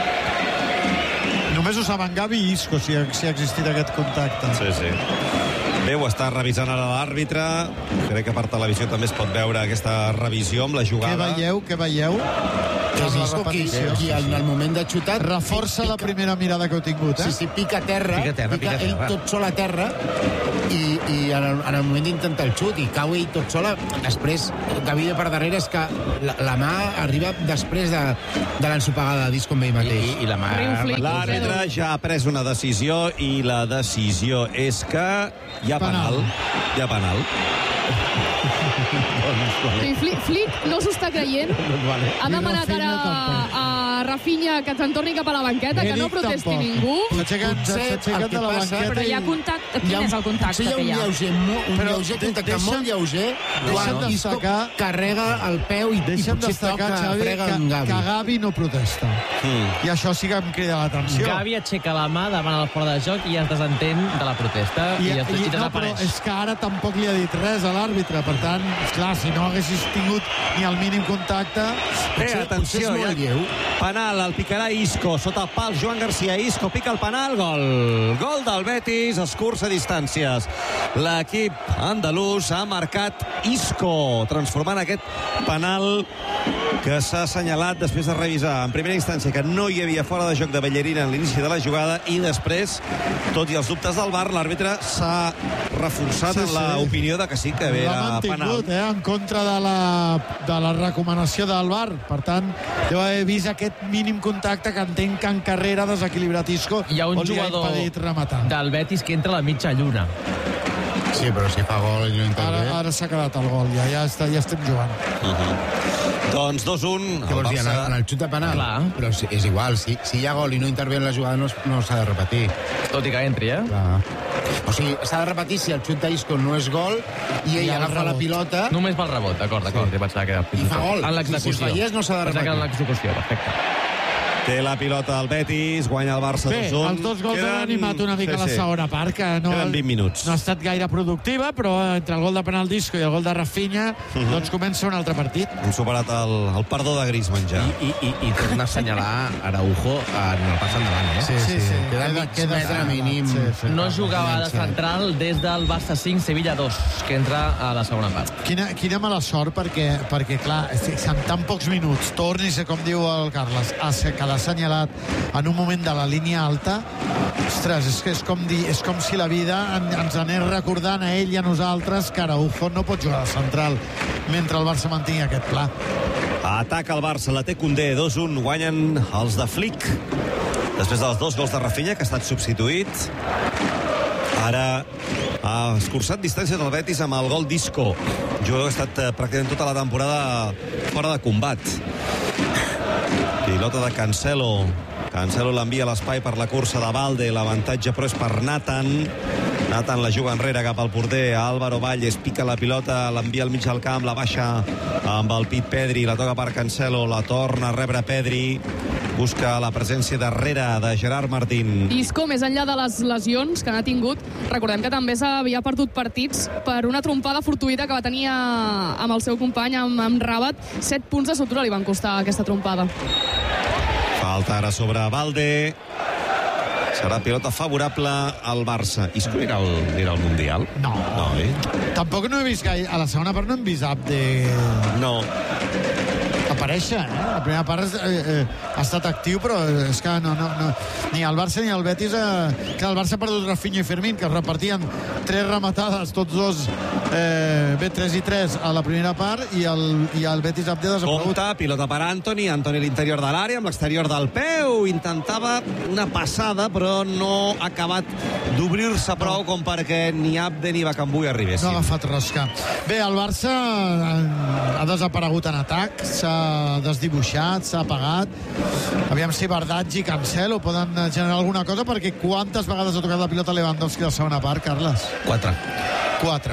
Només ho saben Gavi i Isco, si ha existit aquest contacte. Sí. Bé, ho està revisant ara l'àrbitre. Crec que per televisió també es pot veure aquesta revisió amb la jugada. Què veieu? És Isco qui en el moment de xutar reforça la primera mirada que heu tingut, Sí, pica a terra. Pica ell tot sol a terra i en el moment d'intentar el xut i cau ell tot sol. Després, Gavi de per darrere és que la mà arriba després de l'ensopegada de Isco amb ell mateix. I la mà... L'àrbitre ja ha pres una decisió i la decisió és que hi ha penal. Hi ha penal. Sí, Flick no s'ho està creient. Ha demanat ara a Rafinha que se'n torni cap a la banqueta, que no protesti ningú. S'aixequen de la banqueta. Però hi ha contacte. Quin és el contacte que hi ha? Un lleuger contacte molt lleuger. Deixa'm destacar... Carrega el peu i potser toca, frega en Gavi. Que Gavi no protesta. I això sí que em crida l'atenció. Gavi aixeca la mà, demana el fora de joc i es desentén de la protesta i desapareix. Però és que ara tampoc li ha dit res a l'àrbitre. Per tant, clar, si no haguessis tingut ni el mínim contacte... Bé, atenció, penal, el picarà Isco, sota el pal, Joan García, Isco pica el penal, gol del Betis, escurça distàncies. L'equip andalús ha marcat Isco, transformant aquest penal que s'ha assenyalat després de revisar en primera instància que no hi havia fora de joc de Bellerín en l'inici de la jugada i després, tot i els dubtes del VAR, l'àrbitre s'ha reforçat en l'opinió de que sí que era penal. En contra de la recomanació del VAR. Per tant, deu haver vist aquest mínim contacte que entenc que en carrera ha desequilibrat Isco. Hi ha un jugador del Betis que entra a la mitja lluna. Sí, però si fa gol i no intervé... Ara s'ha quedat el gol, ja estem jugant. Doncs 2-1. Llavors, en el xut de penal, però és igual, si hi ha gol i no intervé en la jugada no s'ha de repetir. Tot i que entri, Clar. O sigui, s'ha de repetir si el xut d'Isco no és gol i ell agafa la pilota... Només pel rebot, d'acord, i fa gol. En l'execució. Si fallés no s'ha de repetir. En l'execució, perfecte. Té la pilota el Betis, guanya el Barça 2-1. Bé, els dos gols han animat una mica la segona part, que queden 20 minuts. No ha estat gaire productiva, però entre el gol de penal d'Isco i el gol de Rafinha, doncs comença un altre partit. Hem superat el perdó de Griezmann ja. I torna a assenyalar Araujo en el pas endavant, Sí. Queda metre mínim. No jugava de central des del Barça 5, Sevilla 2, que entra a la segona part. Quina mala sort, perquè clar, en tan pocs minuts, tornis, com diu el Carles, a quedar assenyalat en un moment de la línia alta. Ostres, és com si la vida ens anés recordant a ell i a nosaltres que Araujo no pot jugar de central mentre el Barça mantingui aquest pla. Ataca el Barça, la té Koundé, 2-1, guanyen els de Flick després dels dos gols de Rafinha, que ha estat substituït. Ara ha escurçat distàncies del Betis amb el gol d'Isco, jugador que ha estat pràcticament tota la temporada fora de combat. Pilota de Cancelo. Cancelo l'envia a l'espai per la cursa de Valde. L'avantatge, però, és per Nathan. Nathan la juga enrere cap al porter. Álvaro Valles pica la pilota, l'envia al mig del camp, la baixa amb el pit Pedri, la toca per Cancelo, la torna a rebre Pedri. Busca la presència darrere de Gerard Martín. Isco, més enllà de les lesions que n'ha tingut, recordem que també s'havia perdut partits per una trompada fortuïta que va tenir amb el seu company, amb Rabat. 7 punts de sutura li van costar aquesta trompada. Falta ara sobre Valde. Serà pilota favorable al Barça. Isco anirà al Mundial? No. Tampoc no he vist gaire. A la segona part no hem vist Abde... No. Aparèixer, La primera part ha estat actiu, però és que no. Ni el Barça ni el Betis... Clar, el Barça ha perdut Rafinha i Fermín, que es repartien 3 rematades, tots dos Bé, 3-3 a la primera part i el Betis Abde desaparegut. Compte, pilota per Antoni a l'interior de l'àrea, amb l'exterior del peu. Intentava una passada, però no ha acabat d'obrir-se prou com perquè ni Abde ni Bakambu hi arribessin. No ha agafat rosca. Bé, el Barça ha desaparegut en atac, s'ha desdibuixat, s'ha apagat. Aviam si Bardaggi i Cancelo poden generar alguna cosa, perquè quantes vegades ha tocat la pilota Lewandowski a la segona part, Carles? 4,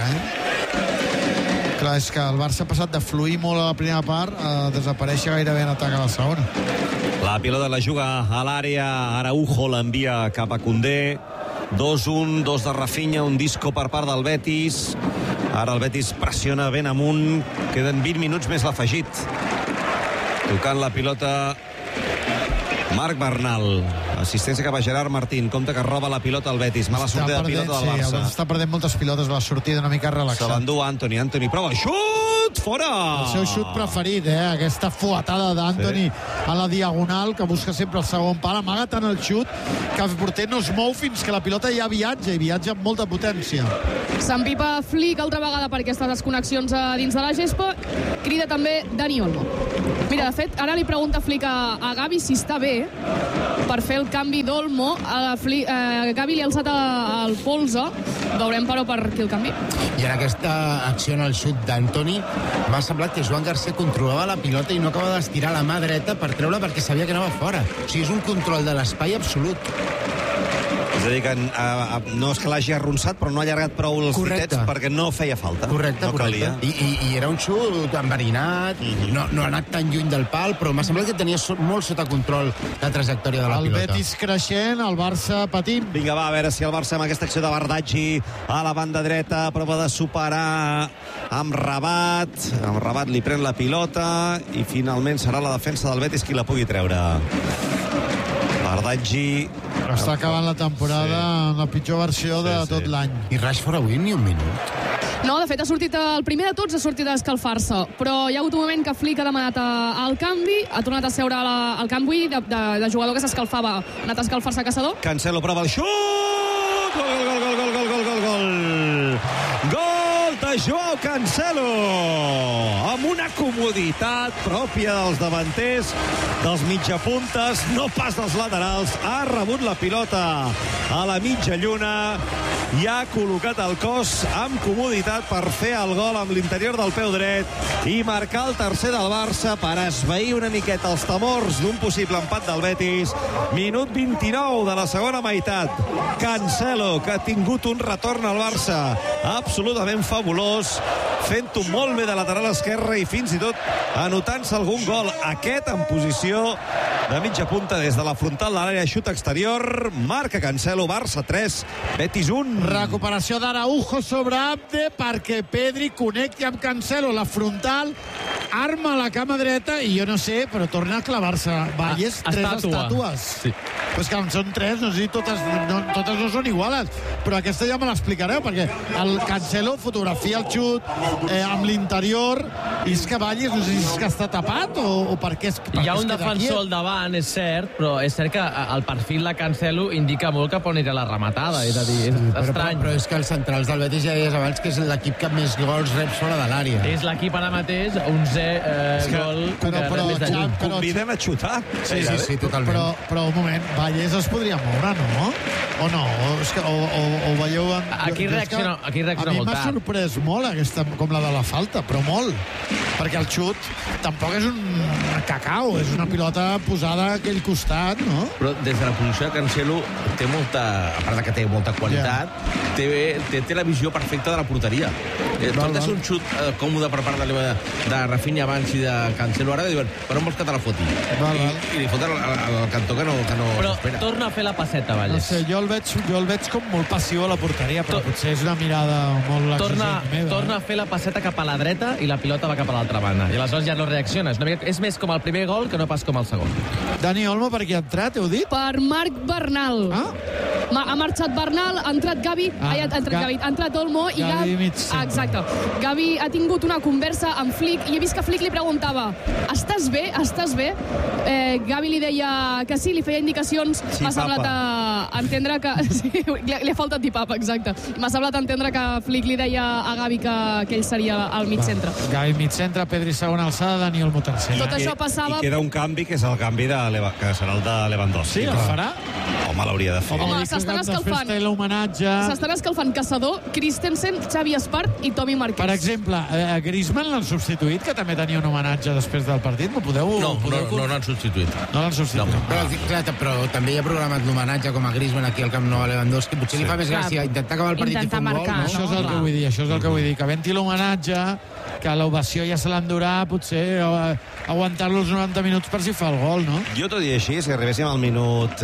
Clar, és que el Barça ha passat de fluir molt a la primera part a desaparèixer gairebé en atac a la segona. La pilota la juga a l'àrea, Araujo l'envia cap a Koundé. 2-1, 2 de Rafinha, un disco per part del Betis. Ara el Betis pressiona ben amunt. Queden 20 minuts més l'afegit. Tocant la pilota Marc Bernal. Assistència cap a Gerard Martín. Compte que roba la pilota al Betis. Mala sortida de pilota del Barça. Sí, està perdent moltes pilotes, la sortida una mica relaxada. Se l'endú Antoni prova el xut! Fora! El seu xut preferit, aquesta fuetada d'Antoni a la diagonal, que busca sempre el segon pal. Amaga tant el xut que el porter no es mou fins que la pilota ja viatja, i viatja amb molta potència. S'empipa Flick altra vegada per aquestes desconnexions dins de la gespa. Crida també Dani Olmo. Mira, de fet, ara li pregunta Flick a Gavi si està bé per fer el canvi d'Olmo. Gavi li ha alçat el polze. Veurem, però, per qui el canvi. I en aquesta acció en el xut d'Antoni m'ha semblat que Joan García controlava la pilota i no acaba d'estirar la mà dreta per treure perquè sabia que anava fora. O sigui, és un control de l'espai absolut. És a dir, que no és que l'hagi arronsat, però no ha allargat prou els ditets perquè no feia falta. Correcte. I era un xut enverinat, no ha anat tan lluny del pal, però m'ha semblat que tenia molt sota control la trajectòria de la pilota. El Betis creixent, el Barça patint. Vinga, va, a veure si el Barça amb aquesta acció de Bardaggi a la banda dreta prova de superar amb Rabat. Amb Rabat li pren la pilota i finalment serà la defensa del Betis qui la pugui treure. Bardaggi està acabant la temporada en la pitjor versió de tot l'any. I Rashford avui ni un minut. No, de fet, ha sortit el primer de tots, ha sortit a escalfar-se, però hi ha hagut un moment que Flick ha demanat el canvi, ha tornat a seure el canvi de jugador que s'escalfava, ha anat a escalfar-se a Caçador. Cancelo prova el xut! Gol! Gol de Joao Cancelo! Amb una comoditat pròpia dels davanters, dels mitjapuntes, no pas dels laterals. Ha rebut la pilota a la mitja lluna i ha col·locat el cos amb comoditat per fer el gol amb l'interior del peu dret i marcar el tercer del Barça per esvair una miqueta els temors d'un possible empat del Betis. Minut 29 de la segona meitat. Cancelo, que ha tingut un retorn al Barça absolutament fabulós, fent-ho molt bé de lateral esquerre i fins i tot anotant-se algun gol. Aquest en posició de mitja punta des de la frontal de l'àrea, xut exterior, marca Cancelo, Barça 3, Betis 1. Recuperació d'Araujo sobre Abde perquè Pedri connecti amb Cancelo, la frontal, arma la cama dreta i jo no sé, però torna a clavar-se Valles, 3 estàtues. Sí. Pues que són 3, no sé si totes no són iguales, però aquesta ja me l'explicareu, perquè el Cancelo fotografia el xut amb l'interior i és que Valles no sé si és que està tapat o per què és que hi ha un defensor al davant, és cert, però és cert que el perfil de Cancelo indica molt cap on anirà la rematada, és a dir, és estrany. Però és que els centrals del Betis ja deies abans que és l'equip que més gols rep fora de l'àrea. És l'equip ara mateix, 11 gol que rep des de lluny. Conviden a xutar. Sí, totalment. Però un moment, Valles es podria moure, no? O no? O veieu... Aquí reacciona molt tard. A mi m'ha sorprès molt aquesta, com la de la falta, però molt. Perquè el xut tampoc és un cacau, és una pilota posada a aquell costat, no? Però des de la posició de Cancelo té molta, a part que té molta qualitat, té la visió perfecta de la porteria. Tot és un xut còmode per part de Rafinha abans i de Cancelo ara, diuen, per on vols que te la foti? I li foten al cantó que no però espera. Torna a fer la passeta, Valles. No sé, jo el veig com molt passiu a la porteria, però potser és una mirada molt exigent meva. Torna a fer la passeta cap a la dreta i la pilota va cap a l'altra banda. I aleshores ja no reacciona. És més com el primer gol que no pas com el segon. Dani Olmo, per qui ha entrat, heu dit? Per Marc Bernal. Ha marxat Bernal, ha entrat Gavi, ha entrat Olmo i Gavi mig centre. Exacte. Gavi ha tingut una conversa amb Flick i he vist que Flick li preguntava estàs bé? Gavi li deia que sí, li feia indicacions. M'ha semblat entendre que... Sí, li ha faltat dir papa, exacte. M'ha semblat entendre que Flick li deia a Gavi que ell seria al mig centre. Gavi mig centre, Pedri segona alçada, Dani Olmo tercer. Tot això passava... I queda un canvi, que és el canvi que serà el de Lewandowski. Sí, el farà? Home, l'hauria de fer. Home, s'estan escalfant. S'estan escalfant Caçador, Christensen, Xavi Espart i Tomi Marquès. Per exemple, Griezmann l'han substituït, que també tenia un homenatge després del partit. No l'han substituït. No l'han substituït. Però també hi ha programat l'homenatge com a Griezmann aquí al Camp Nou a Lewandowski. Potser li fa més gràcia intentar acabar el partit i fer un gol. Això és el que vull dir, que venti l'homenatge, que l'ovació ja se l'endurà, potser aguantar-lo els 90 minuts per si fa el gol, no? Jo t'ho diria així, si arribéssim al minut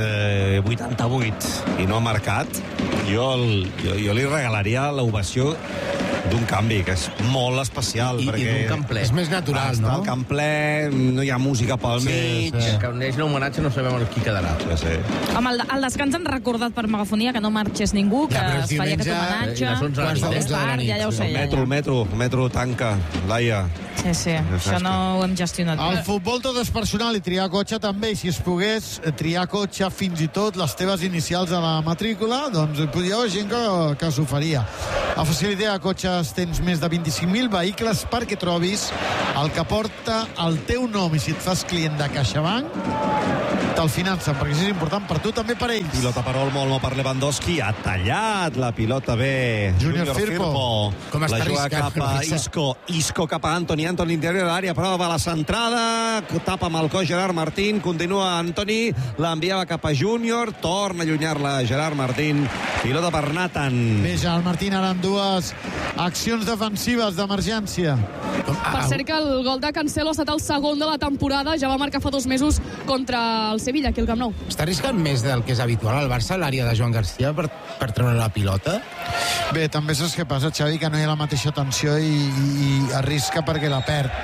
88 i no ha marcat, jo li regalaria l'ovació d'un canvi, que és molt especial. I d'un camp ple. És més natural, no? Està el camp ple, no hi ha música pel mig. Que on és l'homenatge no sabem qui quedarà. Home, al descans han recordat per megafonia que no marxés ningú, que es faria aquest homenatge. Ja ho sé. El metro tanca, Laia. Sí, això no ho hem gestionat. El futbol tot és personal i triar cotxe també, i si es pogués triar cotxe fins i tot les teves inicials a la matrícula, doncs hi ha gent que s'ho faria. A Facilité de Cotxes tens més de 25.000 vehicles perquè trobis el que porta el teu nom, i si et fas client de CaixaBank te'l financen, perquè això és important per tu, també per ells. Pilota per Olmo per Lewandowski, ha tallat la pilota bé Júnior Firpo. Com està la juga cap a Isco cap a Antoni l'interior de l'àrea, prova la centrada, tapa amb el cos Gerard Martín, continua Antoni, l'enviava cap a Júnior, torna a allunyar-la Gerard Martín, pilota per Nathan. Bé, Gerard Martín ara amb dues accions defensives d'emergència. Per cert que el gol de Cancelo ha estat el segon de la temporada, ja va marcar fa 2 mesos contra el Sevilla, aquí al Camp Nou. Està arriscant més del que és habitual al Barça, a l'àrea de Joan Garcia, per treure la pilota? Bé, també saps què passa, Xavi, que no hi ha la mateixa tensió i arrisca perquè la perd,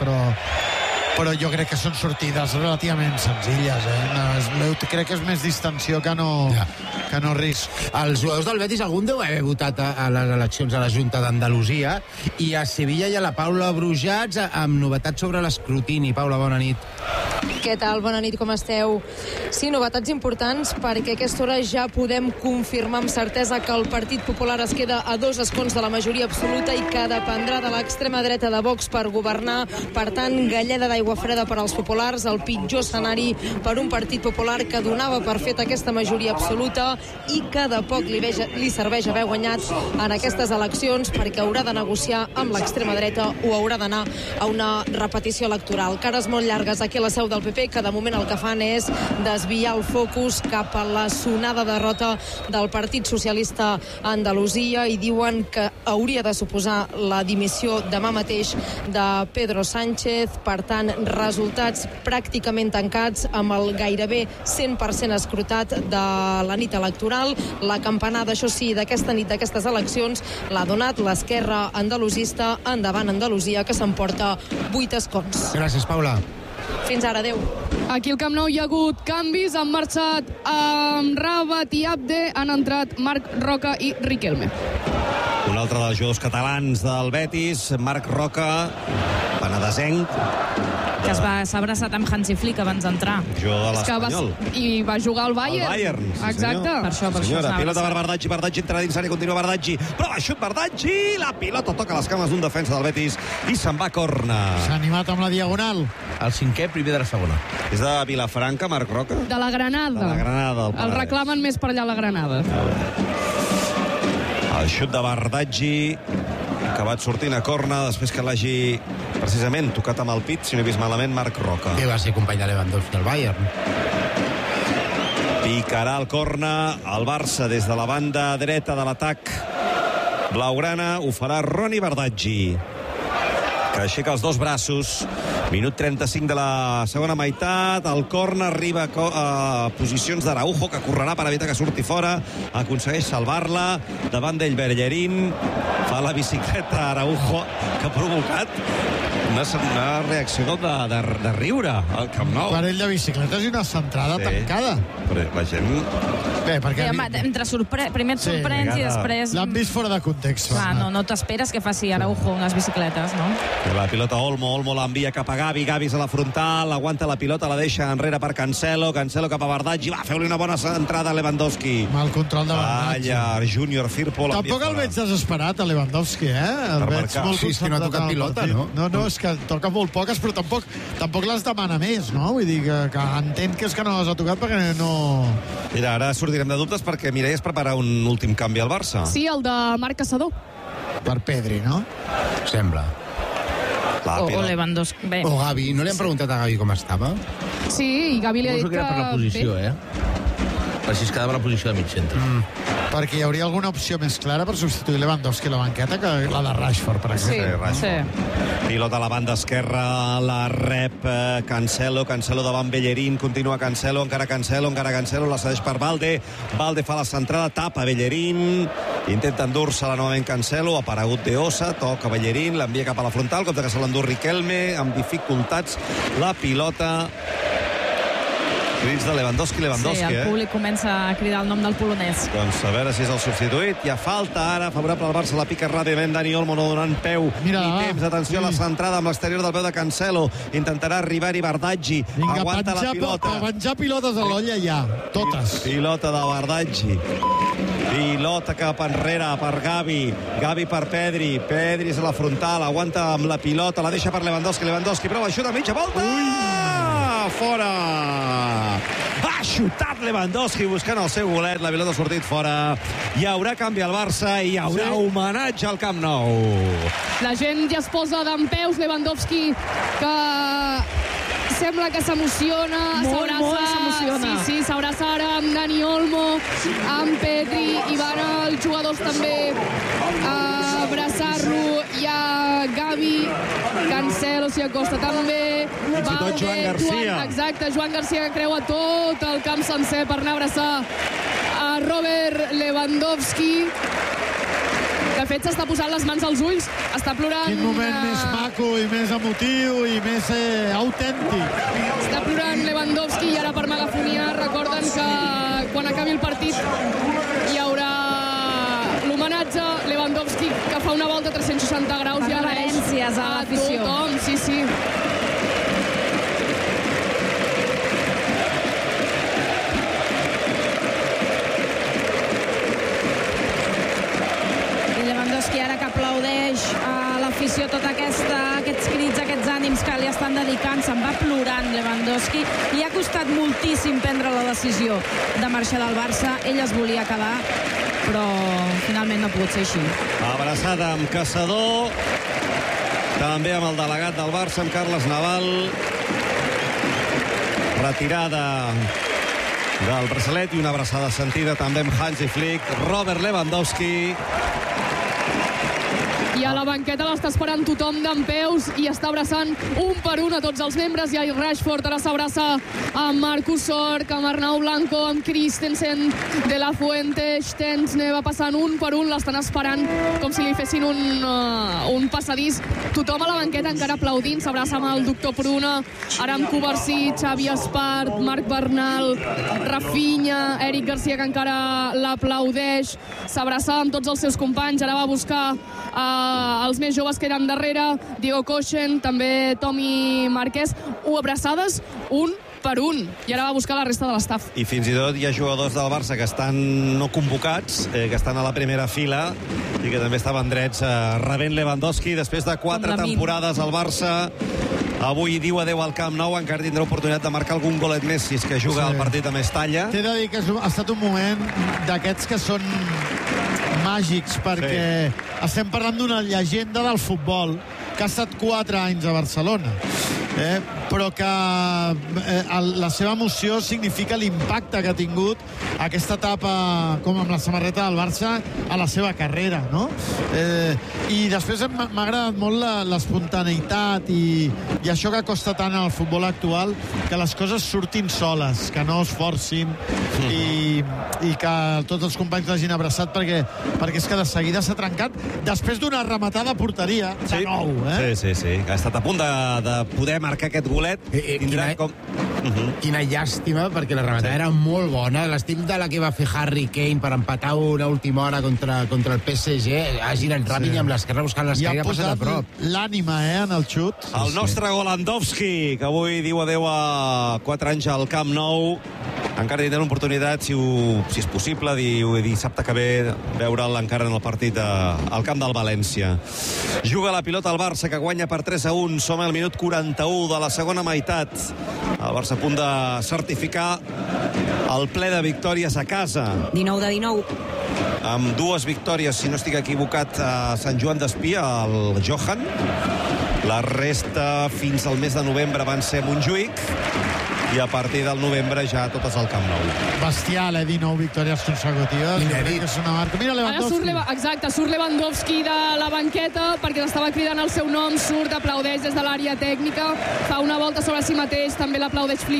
però jo crec que són sortides relativament senzilles, crec que és més distensió que no risc. Els jugadors del Betis, algun deu haver votat a les eleccions a la Junta d'Andalusia, i a Sevilla hi ha la Paula Brujats amb novetats sobre l'escrutini. Paula, bona nit. Què tal? Bona nit, com esteu? Sí, novetats importants, perquè a aquesta hora ja podem confirmar amb certesa que el Partit Popular es queda a 2 escons de la majoria absoluta i que dependrà de l'extrema dreta de Vox per governar. Per tant, galleda d'aigua freda per als populars, el pitjor escenari per un Partit Popular que donava per fet aquesta majoria absoluta i que de poc li serveix haver guanyat en aquestes eleccions, perquè haurà de negociar amb l'extrema dreta o haurà d'anar a una repetició electoral. Cares molt llargues aquí a la seu del PP, que de moment el que fan és desviar el focus cap a la sonada derrota del Partit Socialista a Andalusia, i diuen que hauria de suposar la dimissió demà mateix de Pedro Sánchez. Per tant, resultats pràcticament tancats, amb el gairebé 100% escrutat de la nit electoral. La campanada, això sí, d'aquesta nit, d'aquestes eleccions, l'ha donat l'esquerra andalusista. Endavant Andalusia, que s'emporta 8 escons. Gràcies, Paula. Fins ara, adeu. Aquí al Camp Nou hi ha hagut canvis, han marxat amb Rabat i Abde, han entrat Marc Roca i Riquelme. Un altre dels jugadors catalans del Betis, Marc Roca, penedesenc, que s'ha abraçat amb Hansi Flick abans d'entrar. Juga a l'Espanyol. I va jugar al Bayern. Al Bayern, sí, exacte. Per això pilota per Bardaggi entra dins l'àrea, continua Bardaggi, prova xut Bardaggi, la pilota toca les cames d'un defensa del Betis i se'n va a corna. S'ha animat amb la diagonal. El 5è, primer de la segona. És de Vilafranca, Marc Roca? De la Granada. De la Granada, el reclamen més per allà a la Granada. El xut de Bardaggi, acabat sortint a corna després que l'hagi precisament tocat amb el pit, si no he vist malament, Marc Roca. Que va ser company de Lewandowski al Bayern. Picarà el corna el Barça des de la banda dreta de l'atac blaugrana. Ho farà Roni Bardaggi, que aixeca els dos braços. Minut 35 de la segona meitat. El corna arriba a posicions d'Araujo, que correrà per evitar que surti fora. Aconsegueix salvar-la. Davant d'ell Bellerín. Fa la bicicleta Araujo, que ha provocat una reacció de riure al Camp Nou. Parell de bicicletes i una centrada tancada. Però la gent Bé, perquè... Primer et sorprens i després... L'han vist fora de context. Clar, no t'esperes que faci Araujo unes bicicletes, no? La pilota Olmo l'envia cap a Gavi és a la frontal, aguanta la pilota, la deixa enrere per Cancelo cap a Bardaggi, va, feu-li una bona entrada a Lewandowski. Mal control de Bardaggi. Júnior Firpo. Tampoc el veig desesperat, a Lewandowski, El veig molt sí, és que no ha tocat pilota, no? No, és que toca molt poques, però tampoc les demana més, no? Vull dir que entenc que és que no les ha tocat perquè no... Mira, ara sortirem de dubtes perquè Mireia es prepara un últim canvi al Barça. Sí, el de Marc Caçador. Per Pedri, no? Sembla. O Lewandowski. Bé. O Gavi. No li han preguntat a Gavi com estava? Sí, i Gavi li ha dit que... per la posició, Així es quedava la posició de mig centre. Perquè hi hauria alguna opció més clara per substituir Lewandowski a la banqueta que la de Rashford, per exemple. Sí. Pilota a la banda esquerra, la rep Cancelo davant Bellerín, continua Cancelo, encara Cancelo, la cedeix per Valde fa la centrada, tapa Bellerín, intenta endur-se-la novament Cancelo, ha aparegut de Osa, toca Bellerín, l'envia cap a la frontal, compte que se l'endú Riquelme, amb dificultats, la pilota... Crits de Lewandowski, Sí, el públic comença a cridar el nom del polonès. Doncs a veure si és el substituït. Hi ha falta ara, favorable al Barça, la pica ràpidament Dani Olmo, no donant peu ni temps. Atenció a la centrada amb l'exterior del peu de Cancelo. Intentarà arribar-hi Bardaggi. Aguanta la pilota. Penjar pilotes a l'olla ja, totes. Pilota de Bardaggi. Pilota cap enrere per Gavi per Pedri és a la frontal, aguanta amb la pilota, la deixa per Lewandowski prova, xuta a mitja volta, fora, ha xutat Lewandowski buscant el seu golet, la pilota ha sortit fora, hi haurà canvi al Barça i hi haurà homenatge al Camp Nou. La gent ja es posa dempeus, Lewandowski que sembla que s'emociona, s'abraça. Sí, s'abraça ara amb Dani Olmo, amb Pedri, i van els jugadors també a abraçar-lo. Hi ha Gavi, Cancelo s'hi acosta també, tot Joan Garcia. Exacte, Joan Garcia que creua tot el camp sencer per anar a abraçar a Robert Lewandowski. De fet, s'està posant les mans als ulls, està plorant... Quin moment més maco i més emotiu i més autèntic. Està plorant Lewandowski i ara per megafonia recorden que quan acabi el partit hi haurà l'homenatge Lewandowski que fa una volta 360 graus i reverències a l'afició. Tothom, sí. Lewandowski ara que aplaudeix a l'afició tots aquests crits, aquests ànims que li estan dedicant, se'n va plorant Lewandowski. Li ha costat moltíssim prendre la decisió de marxar del Barça, ell es volia quedar, però finalment no ha pogut ser així. Abraçada amb Caçador, també amb el delegat del Barça, amb Carles Naval, retirada del braçalet i una abraçada sentida també amb Hansi Flick, Robert Lewandowski. I a la banqueta l'està esperant tothom dempeus i està abraçant un per un a tots els membres. I Rashford ara s'abraça amb Marcus Sorg, amb Arnau Blanco, amb Christensen, De La Fuente, Stensne, va passant un per un, l'estan esperant com si li fessin un passadís. Tothom a la banqueta encara aplaudint, s'abraça amb el doctor Pruna, ara amb Covarsí, Xavi Espart, Marc Bernal, Rafinha, Eric Garcia, que encara l'aplaudeix, s'abraça amb tots els seus companys, ara va buscar els més joves que eren darrere, Diego Kochen, també Tomi Marquès, abraçades un per un, i ara va buscar la resta de l'estaf. I fins i tot hi ha jugadors del Barça que estan no convocats, que estan a la primera fila i que també estaven drets rebent Lewandowski després de 4 temporades al Barça. Avui diu adeu al Camp Nou, encara tindrà oportunitat de marcar algun golet més si és que juga el partit a més talla. T'he de dir que ha estat un moment d'aquests que són màgics, perquè estem parlant d'una llegenda del futbol que ha estat 4 anys a Barcelona, però que la seva emoció significa l'impacte que ha tingut aquesta etapa com amb la samarreta del Barça a la seva carrera, no? I després m'ha agradat molt l'espontaneïtat i això que costa tant al futbol actual, que les coses surtin soles, que no es forcin i que tots els companys l'hagin abraçat, perquè és que de seguida s'ha trencat després d'una rematada a porteria de nou. Sí, ha estat a punt de poder marcar aquest golet. Tindrà com... Quina llàstima, perquè la rematada era molt bona. L'estil de la que va fer Harry Kane per empatar una última hora contra el PSG, ha girat ràpid i amb l'esquerra buscant l'esquerra, ha passat a prop. L'ànima, en el xut. El nostre Golandowski, que avui diu adeu a 4 anys al Camp Nou. Encara tindran l'oportunitat, si és possible, dissabte que ve, veure'l encara en el partit al camp del València. Juga la pilota al Barça, que guanya per 3-1. Som al minut 41 de la segona meitat. El Barça a punt de certificar el ple de victòries a casa. 19 de 19. Amb 2 victòries, si no estic equivocat, a Sant Joan d'Espí, al Johan. La resta, fins al mes de novembre, van ser a Montjuïc. I a partir del novembre ja totes al Camp Nou. Bestial, 19 victòries consecutives. Inèdit. És una marca. Mira Lewandowski. Exacte, surt Lewandowski de la banqueta perquè l'estava cridant el seu nom, surt, aplaudeix des de l'àrea tècnica, fa una volta sobre si mateix, també l'aplaudeix Flick.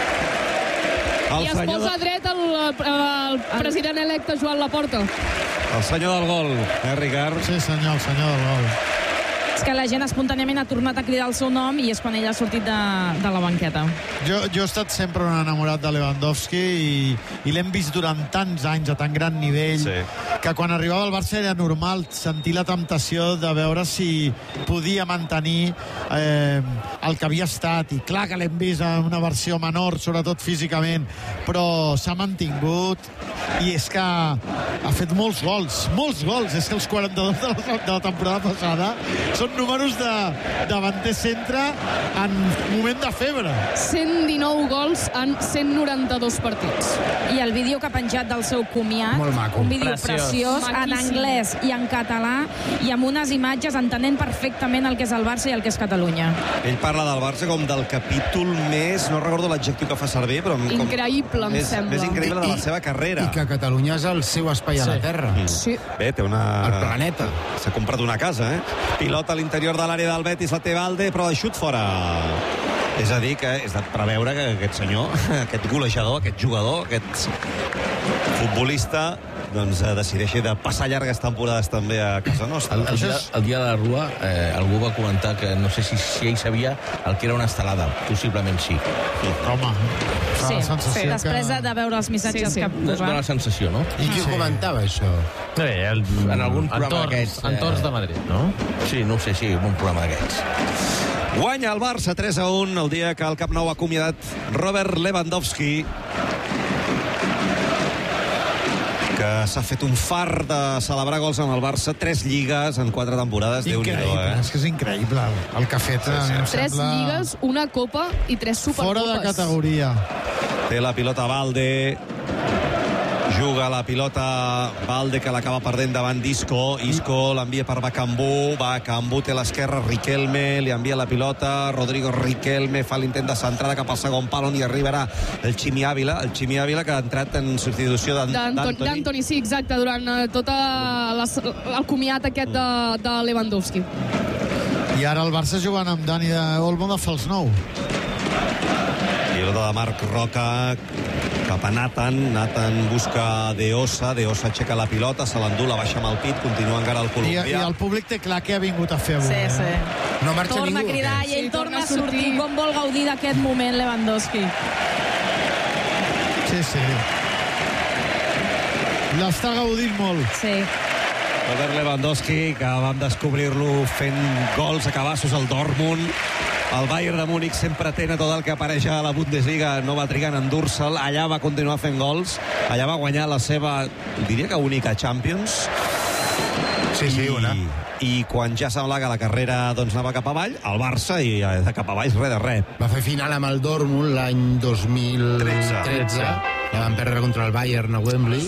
I es posa dret el president electe Joan Laporta. El senyor del gol, Ricard? Sí, senyor, el senyor del gol. És que la gent espontàniament ha tornat a cridar el seu nom i és quan ell ha sortit de la banqueta. Jo he estat sempre un enamorat de Lewandowski i l'hem vist durant tants anys a tan gran nivell, que quan arribava al Barça era normal sentir la temptació de veure si podia mantenir el que havia estat, i clar que l'hem vist en una versió menor, sobretot físicament, però s'ha mantingut i és que ha fet molts gols, és que els 42 de la temporada passada són números de davanter centre en moment de febre. 119 gols en 192 partits. I el vídeo que ha penjat del seu comiat, molt maco. un vídeo preciós, en anglès i en català, i amb unes imatges entenent perfectament el que és el Barça i el que és Catalunya. Ell parla del Barça com del capítol més, no recordo l'adjectiu que fa servir, però increïble, em sembla. Més increïble de la seva carrera. I que Catalunya és el seu espai a la Terra. Sí. Bé, té una... El planeta. S'ha comprat una casa, Pilota a l'interior de l'àrea del Betis, la té Valde, però de xut fora. És a dir, que és de preveure que aquest senyor, aquest golejador, aquest jugador, aquest futbolista, doncs decideixi de passar llargues temporades també a casa nostra. El dia de la Rua, algú va comentar que no sé si ell sabia el que era una estelada. Possiblement sí. Home, sí, després de veure els missatges que posava. Dóna la sensació, no? I qui comentava això? En algun programa d'aquests. Entorns de Madrid, no? Sí, no ho sé, sí, un programa d'aquests. Guanya el Barça 3-1 el dia que el Camp Nou ha acomiadat Robert Lewandowski, que s'ha fet un far de celebrar gols en el Barça, 3 lligues en 4 temporades. Increïble, és que és increïble el que ha fet. 3 lligues, una copa i 3 supercopes. Fora de categoria. Té la pilota Valde, juga la pilota Valde, que l'acaba perdent davant d'Isco. Isco l'envia per Bakambu té a l'esquerra, Riquelme li envia la pilota, Rodrigo Riquelme fa l'intent de centrada cap al segon pal, on hi arribarà el Ximi Ávila, que ha entrat en substitució d'Antoni, sí, exacte, durant tot el comiat aquest de Lewandowski. I ara el Barça jugant amb Dani Olmo de fals 9. Pilota de Marc Roca cap a Nathan busca De Osa aixeca la pilota, se l'endú, la baixa amb el pit, continua encara el colombià. I el públic té clar què ha vingut a fer avui. Sí. No marxa torna ningú. A cridar i ell torna a sortir. Com vol gaudir d'aquest moment Lewandowski? Sí. L'està gaudint molt. Sí. Robert Lewandowski, que vam descobrir-lo fent gols a cabassos al Dortmund. El Bayern de Múnich sempre té tot el que apareix a la Bundesliga, no va trigar en endur-se'l, allà va continuar fent gols, allà va guanyar la seva, diria que única Champions. Sí, una. I quan ja semblava que la carrera anava cap avall, el Barça, i de cap avall res de res. Va fer final amb el Dortmund l'any 2013. La van perdre contra el Bayern a Wembley.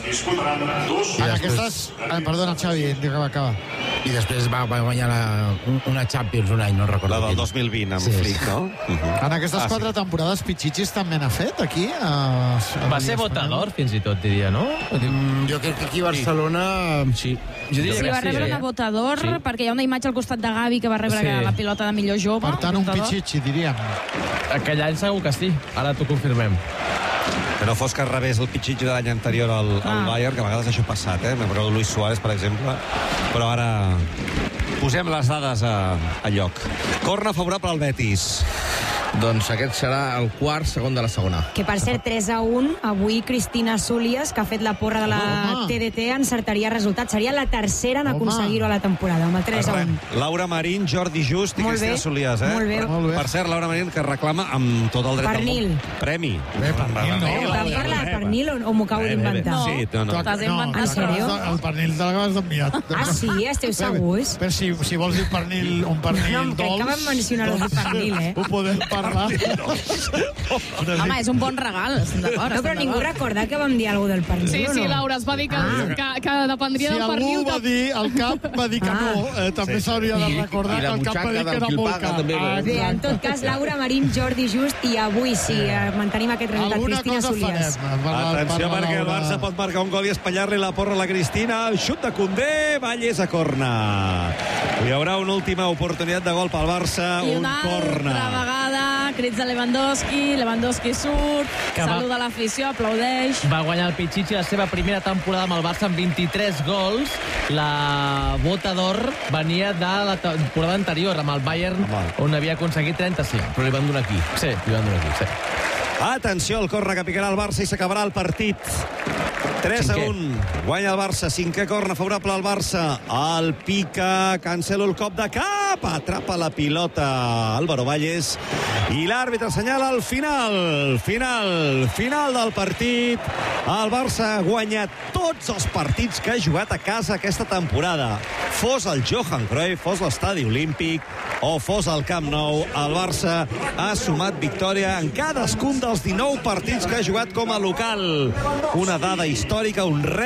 Perdona, Xavi, acaba. I després va guanyar una Champions un any, no recordo. La del 2020 amb Flick, no? En aquestes 4 temporades Pichichis també n'ha fet aquí? Va ser votador, fins i tot, diria, no? Jo crec que aquí a Barcelona sí. Va rebre una votador, perquè hi ha una imatge al costat de Gavi que va rebre la pilota de millor jove. Per tant, un Pichichi, diríem. Aquell any segur que sí, ara t'ho confirmem. Que no fos que rebés el Pichichi de l'any anterior al Bayern, que a vegades això ha passat, M'he recordat Luis Suárez, per exemple. Però ara posem les dades a lloc. Corna favorable al Betis. Doncs aquest serà el quart segon de la segona. Que per cert, 3-1, avui Cristina Súlies, que ha fet la porra de la TDT, encertaria resultat. Seria la tercera en aconseguir-ho a la temporada, amb el 3-1. Laura Marín, Jordi Just i Cristina Súlies, eh? Molt bé. Per cert, Laura Marín, que reclama amb tot el dret del món. Premi. Pernil, no. Vam parlar de pernil o m'ho acabo d'inventar? No, sí, t'has inventat. En sèrio? El pernil te l'acabes d'enviar. Ah, sí? Esteu segurs? Però si vols dir pernil, un pernil dolç... No, crec que vam mencionar el pernil, eh? Ho podem parlar. Home, és un bon regal, estem d'acord. No, però ningú recorda que vam dir alguna cosa del pernil, sí, o no? Sí, Laura, es va dir que dependria del pernil. Si algú va dir, el cap va dir que no, també s'hauria de recordar que el cap va dir que era molt car. Bé, en tot cas, Laura Marín, Jordi Just, i avui, si mantenim aquest resultat, Cristina Súlies. Atenció, perquè el Barça pot marcar un gol i espatllar-li la porra a la Cristina. Xut de Condé, Valles a corna. Hi haurà una última oportunitat de gol pel Barça, I un corna. altra vegada, crits de Lewandowski surt, saluda l'afició, aplaudeix. Va guanyar el Pichichi la seva primera temporada amb el Barça amb 23 gols. La bota d'or venia de la temporada anterior amb el Bayern, on havia aconseguit 35. Però li van donar aquí. Sí, li van donar aquí, sí. Atenció, el corna que picarà el Barça i s'acabarà el partit. 3-1. Guanya el Barça. 5è corna favorable al Barça. El pica. Cancelo el cop de cap. Atrapa la pilota Álvaro Valles. I l'àrbitre assenyala el final. Final del partit. El Barça ha guanyat tots els partits que ha jugat a casa aquesta temporada. Fos el Johan Cruyff, fos l'Estadi Olímpic o fos el Camp Nou, el Barça ha sumat victòria en cadascun dels 19 partits que ha jugat com a local. Una dada històrica, un